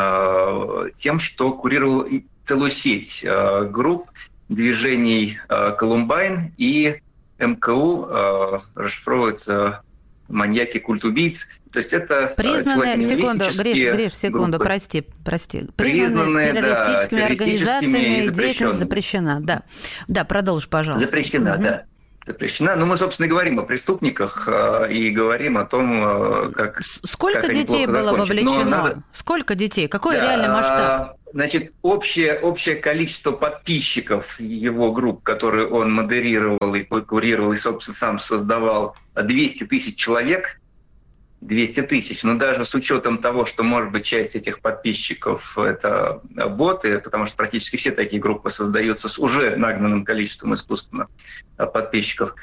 S11: тем, что курировал целую сеть групп, движений «Колумбайн» и МКУ, расшифровывается «маньяки, культ убийц». То есть это
S3: признанные, секунду, Гриш, Гриш, секунду,
S11: группы.
S3: прости, прости. Признанные террористическими
S11: да,
S3: организациями и деятельность запрещена. Да, да, продолжи, пожалуйста.
S11: Запрещена, угу. да. Запрещена. Но мы, собственно, говорим о преступниках э, и говорим о том, э, как
S3: Сколько
S11: как
S3: детей было
S11: закончат.
S3: вовлечено?
S11: Надо...
S3: Сколько детей? Какой
S11: да,
S3: реальный масштаб?
S11: Значит, общее, общее количество подписчиков его групп, которые он модерировал и курировал, и, собственно, сам создавал, двести тысяч человек. двести тысяч. Но даже с учетом того, что, может быть, часть этих подписчиков — это боты, потому что практически все такие группы создаются с уже нагнанным количеством искусственно подписчиков.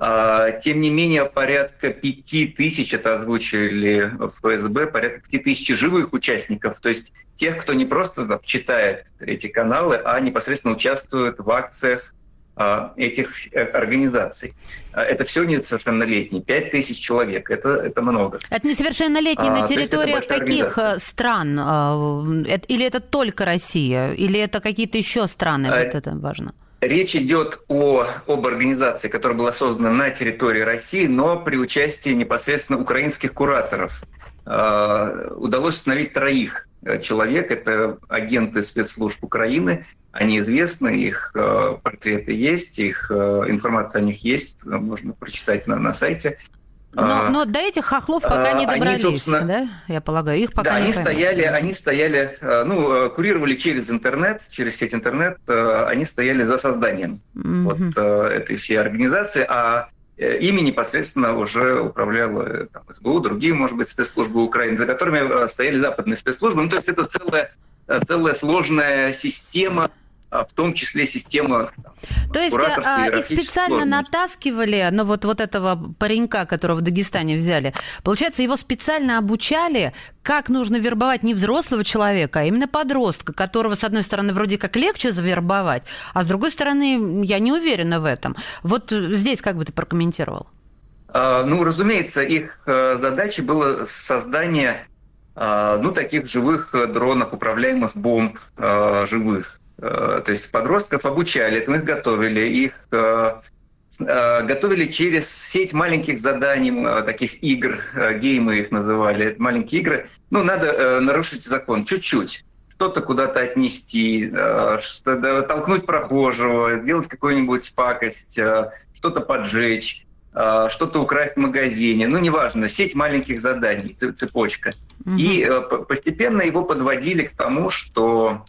S11: Тем не менее, порядка пяти тысяч, это озвучили в ФСБ, порядка пяти тысяч живых участников, то есть тех, кто не просто там читает эти каналы, а непосредственно участвует в акциях этих организаций. Это все несовершеннолетние. Пять тысяч человек. Это, это много.
S3: Это несовершеннолетние а, на территориях каких стран? Или это только Россия? Или это какие-то еще страны? А, вот это важно.
S11: Речь идет о, об организации, которая была создана на территории России, но при участии непосредственно украинских кураторов. Э, удалось установить троих человек. Это агенты спецслужб Украины. Они известны, их э, портреты есть, их э, информация о них есть, можно прочитать на, на сайте.
S3: Но, но до этих хохлов пока не добрались,
S11: они,
S3: да? Я полагаю, их пока
S11: да,
S3: не
S11: они
S3: поймут.
S11: стояли, они стояли, ну, курировали через интернет, через сеть интернет, они стояли за созданием mm-hmm. вот этой всей организации, а ими непосредственно уже управляла там, СБУ, другие, может быть, спецслужбы Украины, за которыми стояли западные спецслужбы. Ну, то есть это целая, целая сложная система, в том числе система.
S3: То есть а, их специально сложности. натаскивали, ну вот, вот этого паренька, которого в Дагестане взяли, получается, его специально обучали, как нужно вербовать не взрослого человека, а именно подростка, которого, с одной стороны, вроде как легче завербовать, а с другой стороны, я не уверена в этом. Вот здесь как бы ты прокомментировал?
S11: А, ну, разумеется, их задачей было создание а, ну, таких живых дронов, управляемых бомб а, живых. То есть подростков обучали, этому их готовили, их э, э, готовили через сеть маленьких заданий, э, таких игр, э, геймы их называли, это маленькие игры. Ну, надо э, нарушить закон чуть-чуть, что-то куда-то отнести, э, что-то, толкнуть прохожего, сделать какую-нибудь пакость, э, что-то поджечь, э, что-то украсть в магазине. Ну, неважно, сеть маленьких заданий, цепочка. Mm-hmm. И э, постепенно его подводили к тому, что...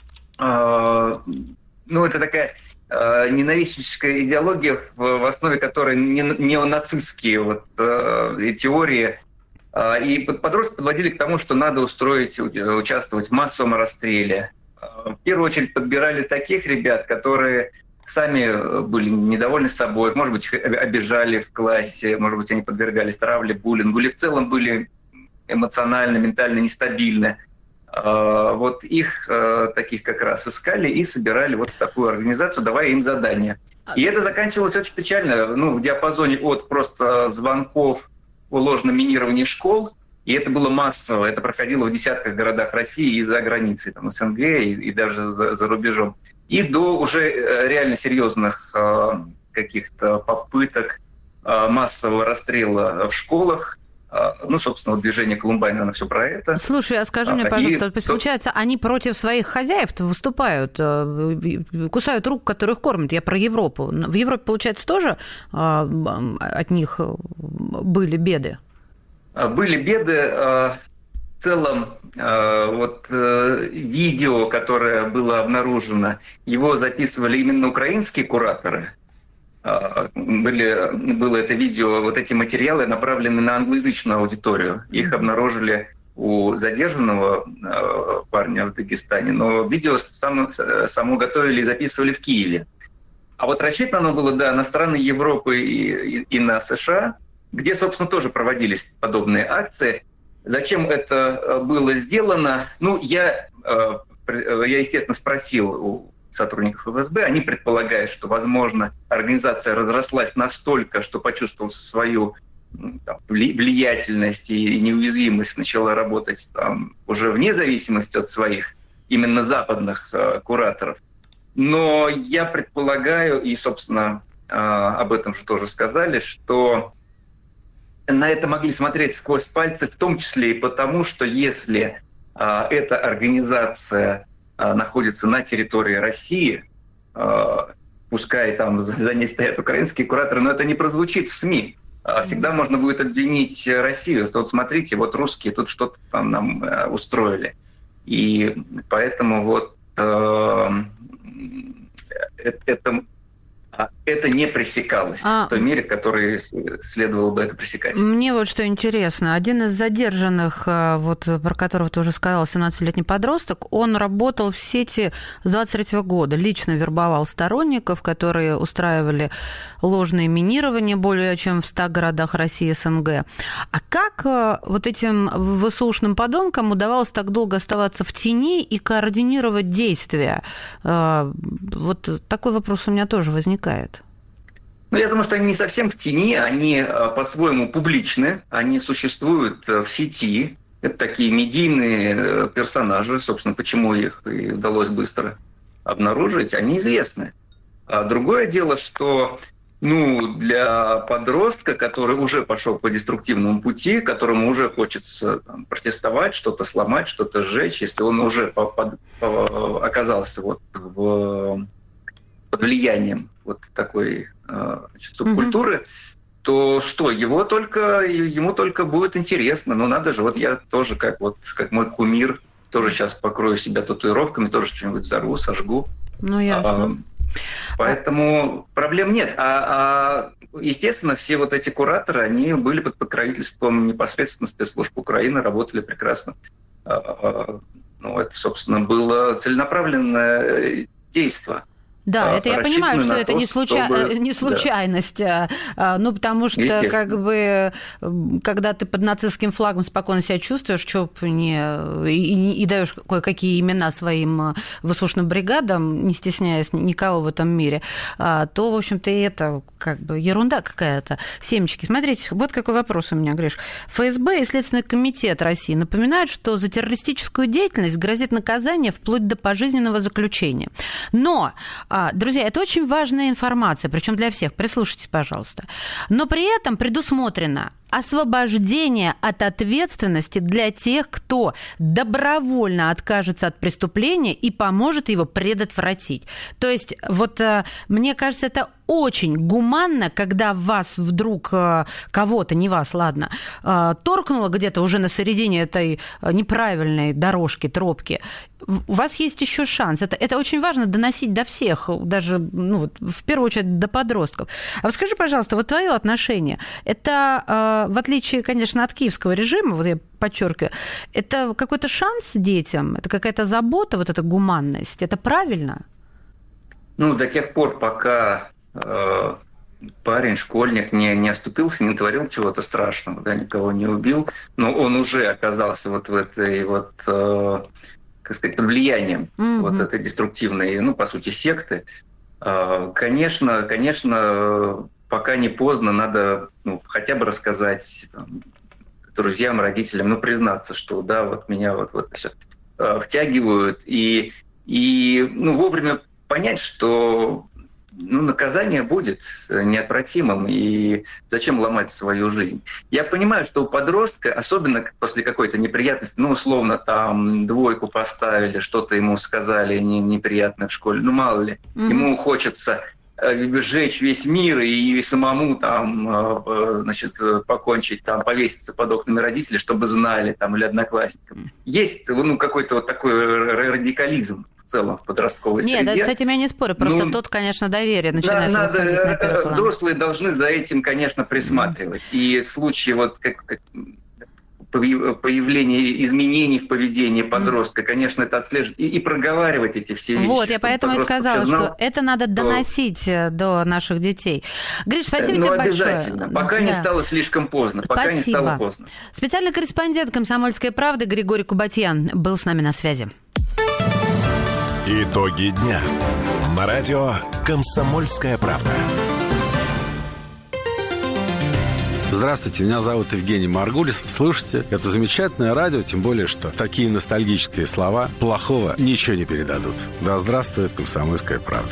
S11: Ну, это такая э, ненавистническая идеология, в, в основе которой не, неонацистские вот, э, теории. Э, и подростки подводили к тому, что надо устроить, участвовать в массовом расстреле. Э, в первую очередь подбирали таких ребят, которые сами были недовольны собой, может быть, их обижали в классе, может быть, они подвергались травле, буллингу, или в целом были эмоционально, ментально нестабильны. Вот их таких как раз искали и собирали вот в такую организацию, давая им задания. И это заканчивалось очень печально, ну, в диапазоне от просто звонков о ложном минировании школ, и это было массово, это проходило в десятках городах России и за границей, там, СНГ и, и даже за, за рубежом, и до уже реально серьезных каких-то попыток массового расстрела в школах. Ну, собственно, вот движение «Колумбайн», оно все про это.
S3: Слушай, а скажи мне, пожалуйста, и... получается, они против своих хозяев выступают, кусают рук, которых кормят. Я про Европу. В Европе, получается, тоже от них были беды?
S11: Были беды. В целом, вот видео, которое было обнаружено, его записывали именно украинские кураторы. Были, было это видео, вот эти материалы направлены на англоязычную аудиторию. Их обнаружили у задержанного э, парня в Дагестане, но видео само, само готовили и записывали в Киеве. А вот рассчитано оно было, да, на страны Европы и, и, и на США, где, собственно, тоже проводились подобные акции. Зачем это было сделано? Ну, я, я, естественно, спросил у сотрудников эф эс бэ. Они предполагают, что, возможно, организация разрослась настолько, что почувствовала свою там, влиятельность и неуязвимость, начала работать там, уже вне зависимости от своих именно западных э, кураторов. Но я предполагаю, и, собственно, э, об этом же тоже сказали, что на это могли смотреть сквозь пальцы, в том числе и потому, что если э, эта организация э, находится на территории России, э, пускай там за, за ней стоят украинские кураторы, но это не прозвучит в СМИ. Всегда можно будет обвинить Россию. Вот смотрите, вот русские тут что-то там нам э, устроили. И поэтому вот э, это, это не пресекалось а... в той мере, в которой следовало бы это пресекать.
S3: Мне вот что интересно. Один из задержанных, вот, про которого ты уже сказал, семнадцатилетний подросток, он работал в сети с двадцать третьего года, лично вербовал сторонников, которые устраивали ложное минирование более чем в ста городах России и эс эн гэ. А как вот этим ВСУшным подонкам удавалось так долго оставаться в тени и координировать действия? Вот такой вопрос у меня тоже возникает.
S11: Ну, я думаю, что они не совсем в тени, они по-своему публичны, они существуют в сети. Это такие медийные персонажи, собственно, почему их и удалось быстро обнаружить, они известны. А другое дело, что ну, для подростка, который уже пошел по деструктивному пути, которому уже хочется там, протестовать, что-то сломать, что-то сжечь, если он уже по, по, по, оказался вот в, под влиянием вот такой значит, субкультуры, mm-hmm. то что, его только, ему только будет интересно. Ну, надо же, вот я тоже, как, вот, как мой кумир, тоже сейчас покрою себя татуировками, тоже что-нибудь взорву, сожгу.
S3: Ну, ясно.
S11: А, поэтому а... проблем нет. А, а, естественно, все вот эти кураторы, они были под покровительством непосредственно спецслужб Украины, работали прекрасно. А, а, ну, это, собственно, было целенаправленное действие.
S3: Да, это я понимаю, что это то, не, случай... чтобы... не случайность, да. Ну, потому что, как бы, когда ты под нацистским флагом спокойно себя чувствуешь, что не... и, и даешь кое-какие имена своим ВСУшным бригадам, не стесняясь никого в этом мире, то, в общем-то, и это как бы ерунда какая-то. Семечки. Смотрите, вот какой вопрос у меня, Гриш. эф эс бэ и Следственный комитет России напоминают, что за террористическую деятельность грозит наказание вплоть до пожизненного заключения. Но... Друзья, это очень важная информация, причем для всех. Прислушайтесь, пожалуйста. Но при этом предусмотрено освобождение от ответственности для тех, кто добровольно откажется от преступления и поможет его предотвратить. То есть, вот мне кажется, это очень гуманно, когда вас вдруг кого-то, не вас, ладно, торкнуло где-то уже на середине этой неправильной дорожки, тропки. У вас есть еще шанс. Это, это очень важно доносить до всех, даже, ну, вот, в первую очередь, до подростков. А вот скажи, пожалуйста, вот твое отношение, это, в отличие, конечно, от киевского режима, вот я подчеркиваю, это какой-то шанс детям, это какая-то забота, вот эта гуманность, это правильно?
S11: Ну, до тех пор, пока э, парень, школьник не, не оступился, не натворил чего-то страшного, да, никого не убил, но он уже оказался вот в этой вот... Э, как сказать, под влиянием mm-hmm. вот этой деструктивной, ну, по сути, секты. Конечно, конечно, пока не поздно, надо ну, хотя бы рассказать там, друзьям, родителям, ну, признаться, что да, вот меня вот, вот все втягивают, и, и ну, вовремя понять, что ну, наказание будет неотвратимым, и зачем ломать свою жизнь. Я понимаю, что у подростка, особенно после какой-то неприятности, ну, условно, там, двойку поставили, что-то ему сказали неприятное в школе, ну, мало ли, mm-hmm. ему хочется сжечь весь мир и самому там, значит, покончить, там, повеситься под окнами родителей, чтобы знали, там, или одноклассникам. Есть, ну, какой-то вот такой радикализм в целом в подростковой
S3: Нет,
S11: среде.
S3: Нет, с этим я не спорю, просто ну, тут, конечно, доверие начинает
S11: да,
S3: выходить
S11: надо,
S3: на первый план.
S11: Взрослые должны за этим, конечно, присматривать. Mm. И в случае, вот как, как появления изменений в поведении подростка, конечно, это отслеживать и, и проговаривать эти все вещи.
S3: Вот, я поэтому и сказала, знал, что это надо доносить то... до наших детей. Гриш, спасибо ну, тебе большое.
S11: Обязательно, пока да. не стало слишком поздно. Пока
S3: спасибо.
S11: не стало поздно.
S3: Специальный корреспондент «Комсомольской правды» Григорий Кубатьян был с нами на связи.
S1: Итоги дня. На радио «Комсомольская правда».
S12: Здравствуйте, меня зовут Евгений Маргулис. Слушайте, это замечательное радио, тем более, что такие ностальгические слова плохого ничего не передадут. Да здравствует «Комсомольская правда».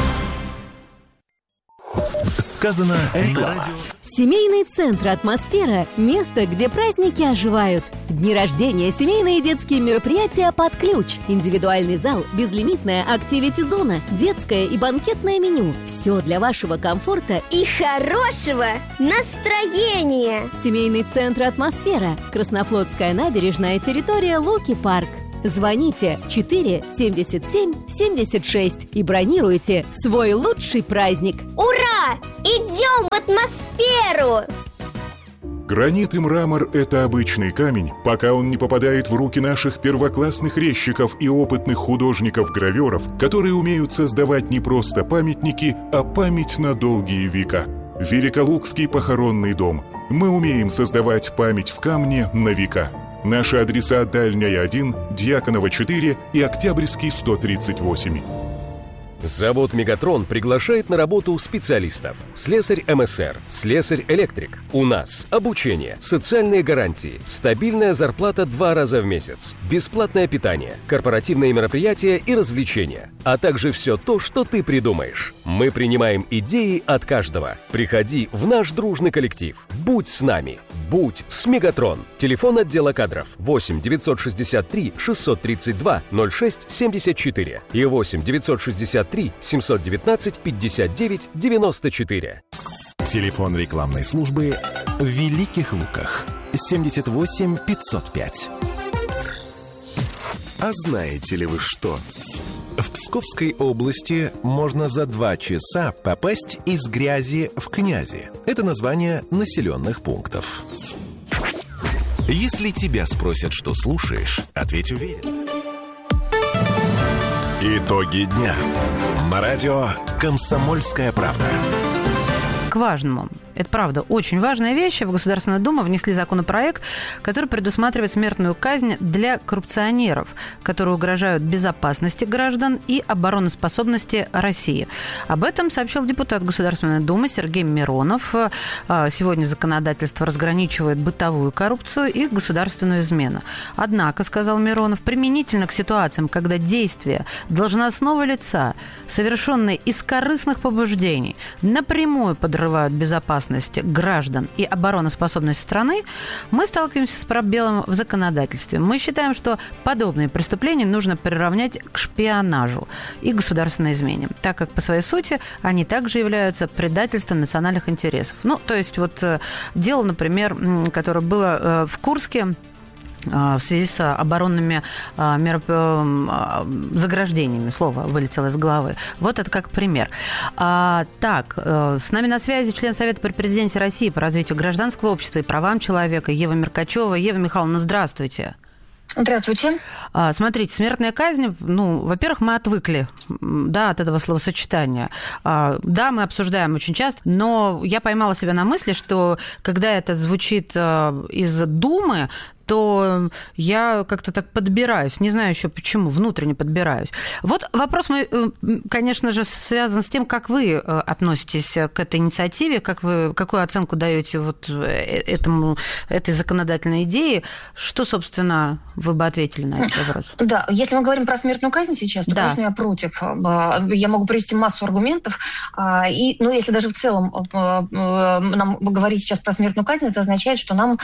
S1: Сказано реклама.
S13: Семейный центр «Атмосфера» – место, где праздники оживают. Дни рождения, семейные и детские мероприятия под ключ. Индивидуальный зал, безлимитная активити-зона, детское и банкетное меню. Все для вашего комфорта и хорошего настроения. Семейный центр «Атмосфера». Краснофлотская набережная, территория Луки-парк. Звоните четыре семьдесят семь семьдесят шесть и бронируйте свой лучший праздник.
S14: Ура! Идем в атмосферу!
S15: Гранит и мрамор – это обычный камень, пока он не попадает в руки наших первоклассных резчиков и опытных художников-гравёров, которые умеют создавать не просто памятники, а память на долгие века. Великолукский похоронный дом. Мы умеем создавать память в камне на века. Наши адреса: Дальняя один, Дьяконова четыре и Октябрьский сто тридцать восемь.
S16: Завод «Мегатрон» приглашает на работу специалистов. Слесарь эм эс эр, слесарь-электрик. У нас обучение, социальные гарантии, стабильная зарплата два раза в месяц, бесплатное питание, корпоративные мероприятия и развлечения, а также все то, что ты придумаешь. Мы принимаем идеи от каждого. Приходи в наш дружный коллектив. Будь с нами. Будь с «Мегатрон». Телефон отдела кадров восемь девятьсот шестьдесят три шестьсот тридцать два ноль шесть семьдесят четыре и восемь девятьсот шестьдесят три семьсот девятнадцать пятьдесят девять девяносто четыре.
S1: Телефон рекламной службы в Великих Луках семьдесят восемь пятьсот пять. А знаете ли вы что? В Псковской области можно за два часа попасть из грязи в князи. Это название населенных пунктов. Если тебя спросят, что слушаешь, ответь уверенно. Итоги дня. На радио «Комсомольская правда».
S3: К важному. Это, правда, очень важная вещь. В Государственную Думу внесли законопроект, который предусматривает смертную казнь для коррупционеров, которые угрожают безопасности граждан и обороноспособности России. Об этом сообщил депутат Государственной Думы Сергей Миронов. Сегодня законодательство разграничивает бытовую коррупцию и государственную измену. Однако, сказал Миронов, применительно к ситуациям, когда действия должностного лица, совершенные из корыстных побуждений, напрямую подрывают безопасность граждан и обороноспособность страны, мы сталкиваемся с пробелом в законодательстве. Мы считаем, что подобные преступления нужно приравнять к шпионажу и государственной измене, так как по своей сути они также являются предательством национальных интересов. Ну, то есть вот дело, например, которое было в Курске, в связи с оборонными мероп... заграждениями. Слово вылетело из головы. Вот это как пример. А, так, с нами на связи член Совета при президенте России по развитию гражданского общества и правам человека Ева Меркачева. Ева Михайловна, здравствуйте.
S17: Здравствуйте.
S3: А, смотрите, смертная казнь, ну, во-первых, мы отвыкли, да, от этого словосочетания. А, да, мы обсуждаем очень часто, но я поймала себя на мысли, что когда это звучит а, из Думы, то я как-то так подбираюсь. Не знаю еще почему, внутренне подбираюсь. Вот вопрос мой, конечно же, связан с тем, как вы относитесь к этой инициативе, как вы, какую оценку даете вот этому, этой законодательной идее. Что, собственно, вы бы ответили на этот вопрос?
S17: Да, если мы говорим про смертную казнь сейчас, то, да, конечно, я против. Я могу привести массу аргументов. И, ну, если даже в целом нам говорить сейчас про смертную казнь, это означает, что нам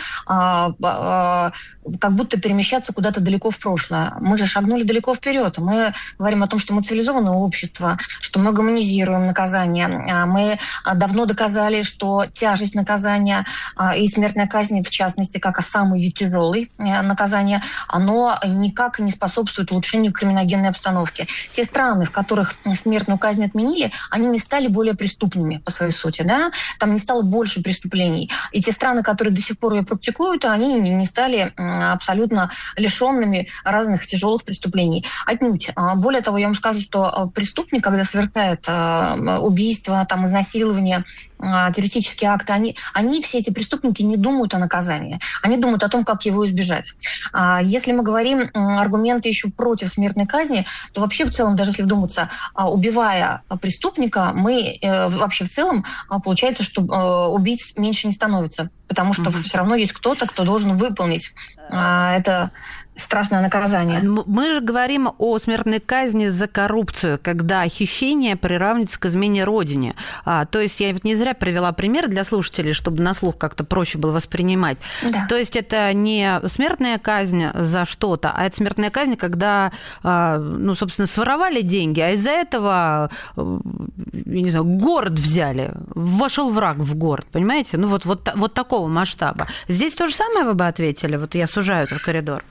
S17: как будто перемещаться куда-то далеко в прошлое. Мы же шагнули далеко вперед. Мы говорим о том, что мы цивилизованное общество, что мы гуманизируем наказание. Мы давно доказали, что тяжесть наказания и смертная казнь, в частности, как самый вид тяжелый наказание, оно никак не способствует улучшению криминогенной обстановки. Те страны, в которых смертную казнь отменили, они не стали более преступными по своей сути. Да? Там не стало больше преступлений. И те страны, которые до сих пор ее практикуют, они не стали были абсолютно лишенными разных тяжелых преступлений. Отнюдь. Более того, я вам скажу, что преступник, когда совершает убийство, там, изнасилование, террористические акты, они, они, все эти преступники, не думают о наказании. Они думают о том, как его избежать. Если мы говорим аргументы еще против смертной казни, то вообще в целом, даже если вдуматься, убивая преступника, мы вообще в целом, получается, что убийц меньше не становится. Потому что mm-hmm. все равно есть кто-то, кто должен выполнить а, это страшное наказание.
S3: Мы же говорим о смертной казни за коррупцию, когда хищение приравнивается к измене родине. А, то есть я вот не зря привела пример для слушателей, чтобы на слух как-то проще было воспринимать. Да. То есть это не смертная казнь за что-то, а это смертная казнь, когда, а, ну, собственно, своровали деньги, а из-за этого, я не знаю, город взяли, вошел враг в город, понимаете? Ну вот, вот, вот такого масштаба. Здесь то же самое вы бы ответили? Вот я сужаю этот коридор.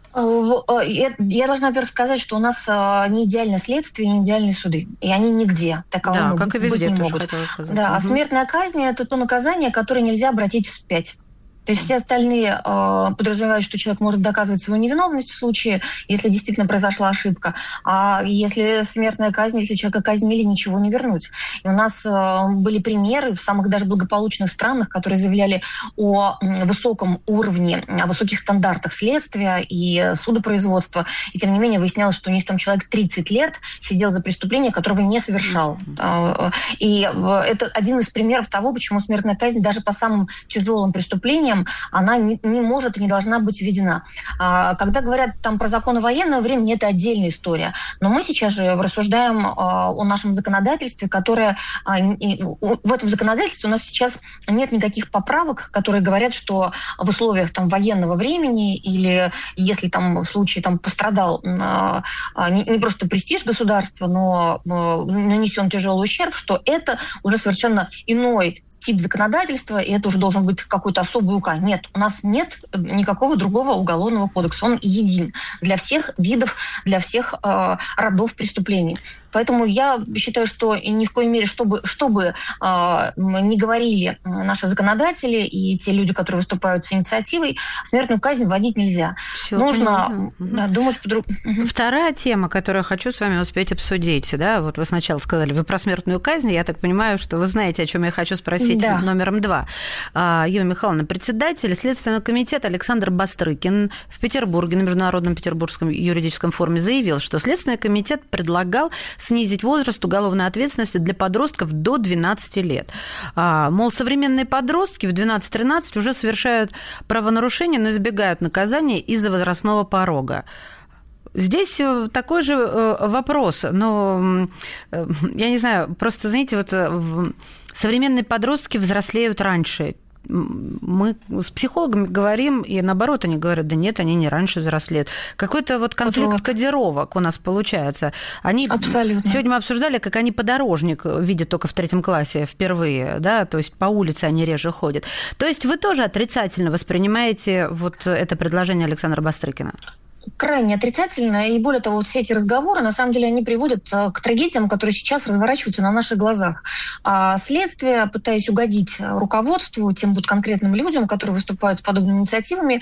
S17: Я, я должна, во-первых, сказать, что у нас не идеальное следствие, не идеальные суды. И они нигде таковыми
S3: да,
S17: быть,
S3: как и везде,
S17: быть не могут. Да, угу. А смертная казнь – это то наказание, которое нельзя обратить вспять. То есть все остальные э, подразумевают, что человек может доказывать свою невиновность в случае, если действительно произошла ошибка. А если смертная казнь, если человека казнили, ничего не вернуть. И у нас э, были примеры в самых даже благополучных странах, которые заявляли о высоком уровне, о высоких стандартах следствия и судопроизводства. И тем не менее выяснялось, что у них там человек тридцать лет сидел за преступление, которого не совершал. Mm-hmm. И это один из примеров того, почему смертная казнь даже по самым тяжелым преступлениям она не, не может и не должна быть введена. А, когда говорят там про законы военного времени, это отдельная история. Но мы сейчас же рассуждаем а, о нашем законодательстве, которое... А, и, в этом законодательстве у нас сейчас нет никаких поправок, которые говорят, что в условиях там, военного времени или если там, в случае там, пострадал а, а, не, не просто престиж государства, но а, нанесен тяжелый ущерб, что это уже совершенно иной тип законодательства, и это уже должен быть какой-то особый УК. Нет, у нас нет никакого другого уголовного кодекса. Он един для всех видов, для всех э, родов преступлений. Поэтому я считаю, что ни в коей мере, чтобы, чтобы э, не говорили наши законодатели и те люди, которые выступают с инициативой, смертную казнь вводить нельзя. Всё, нужно да, думать по-другому.
S3: Вторая тема, которую я хочу с вами успеть обсудить. Да? Вот вы сначала сказали, вы про смертную казнь. Я так понимаю, что вы знаете, о чем я хочу спросить да. номером два. Юлия Михайловна, председатель Следственного комитета Александр Бастрыкин в Петербурге на Международном Петербургском юридическом форуме заявил, что Следственный комитет предлагал снизить возраст уголовной ответственности для подростков до двенадцати лет. А, мол, современные подростки в двенадцать-тринадцать уже совершают правонарушения, но избегают наказания из-за возрастного порога. Здесь такой же вопрос, но я не знаю, просто, знаете, вот современные подростки взрослеют раньше. Мы с психологами говорим, и наоборот, они говорят, да нет, они не раньше взрослеют. Какой-то вот конфликт вот. кодировок у нас получается. Они... Абсолютно. Сегодня мы обсуждали, как они подорожник видят только в третьем классе впервые, да, то есть по улице они реже ходят. То есть вы тоже отрицательно воспринимаете вот это предложение Александра Бастрыкина?
S17: Крайне отрицательно, и более того, вот все эти разговоры, на самом деле, они приводят к трагедиям, которые сейчас разворачиваются на наших глазах. А следствие, пытаясь угодить руководству, тем вот конкретным людям, которые выступают с подобными инициативами,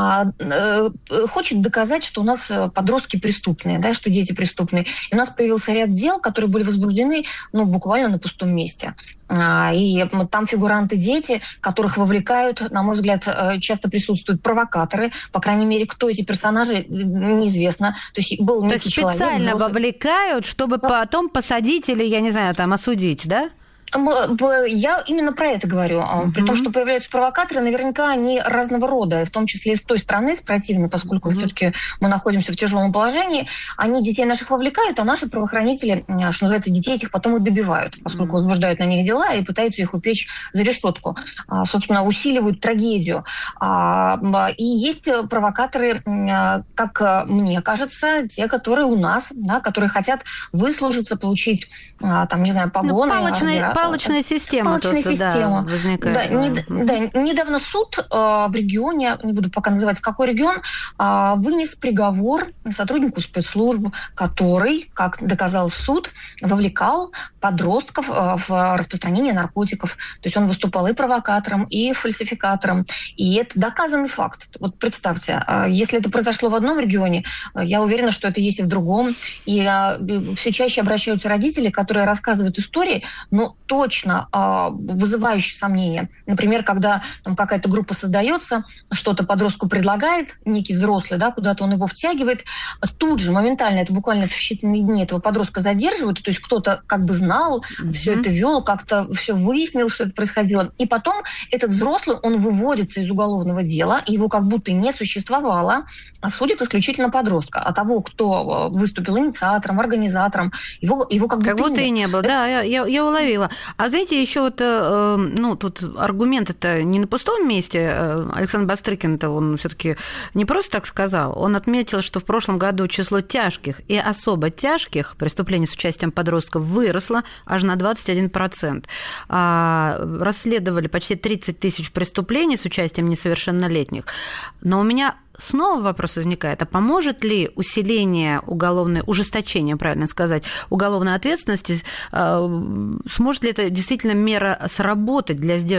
S17: хочет доказать, что у нас подростки преступные, да, что дети преступные. И у нас появился ряд дел, которые были возбуждены ну, буквально на пустом месте. И там фигуранты дети, которых вовлекают, на мой взгляд, часто присутствуют провокаторы. По крайней мере, кто эти персонажи, неизвестно. То есть был
S3: некий То есть специально человек, вовлекают, чтобы да. потом посадить или, я не знаю, там осудить, да?
S17: Я именно про это говорю. Uh-huh. При том, что появляются провокаторы, наверняка они разного рода, в том числе и с той стороны, с противной, поскольку uh-huh. все-таки мы находимся в тяжелом положении. Они детей наших вовлекают, а наши правоохранители, что называется, детей этих потом и добивают, поскольку uh-huh. возбуждают на них дела и пытаются их упечь за решетку. Собственно, усиливают трагедию. И есть провокаторы, как мне кажется, те, которые у нас, да, которые хотят выслужиться, получить, там, не знаю, погоны.
S3: Ну, палочный, палочная система.
S17: Палочная
S3: тут,
S17: система.
S3: Да, возникает.
S17: Да, не, да, недавно суд в регионе, не буду пока называть, какой регион, вынес приговор сотруднику спецслужб, который, как доказал суд, вовлекал подростков в распространение наркотиков. То есть он выступал и провокатором, и фальсификатором. И это доказанный факт. Вот представьте, если это произошло в одном регионе, я уверена, что это есть и в другом. И все чаще обращаются родители, которые рассказывают истории, но точно вызывающие сомнения. Например, когда там какая-то группа создается, что-то подростку предлагает, некий взрослый, да, куда-то он его втягивает, тут же моментально, это буквально в считанные дни этого подростка задерживают, то есть кто-то как бы знал, mm-hmm. все это вел, как-то все выяснил, что это происходило. И потом этот взрослый, он выводится из уголовного дела, его как будто не существовало, а судят исключительно подростка. А того, кто выступил инициатором, организатором, его, его как будто,
S3: как будто и не было. Да, я, я, я уловила. А знаете, еще вот, э, ну, тут аргумент это не на пустом месте. Александр Бастрыкин-то он все-таки не просто так сказал. Он отметил, что в прошлом году число тяжких и особо тяжких преступлений с участием подростков выросло аж на двадцать один процент. А, расследовали почти тридцать тысяч преступлений с участием несовершеннолетних. Но у меня снова вопрос возникает, а поможет ли усиление уголовной, ужесточение, правильно сказать, уголовной ответственности, сможет ли это действительно мера сработать для сдерживания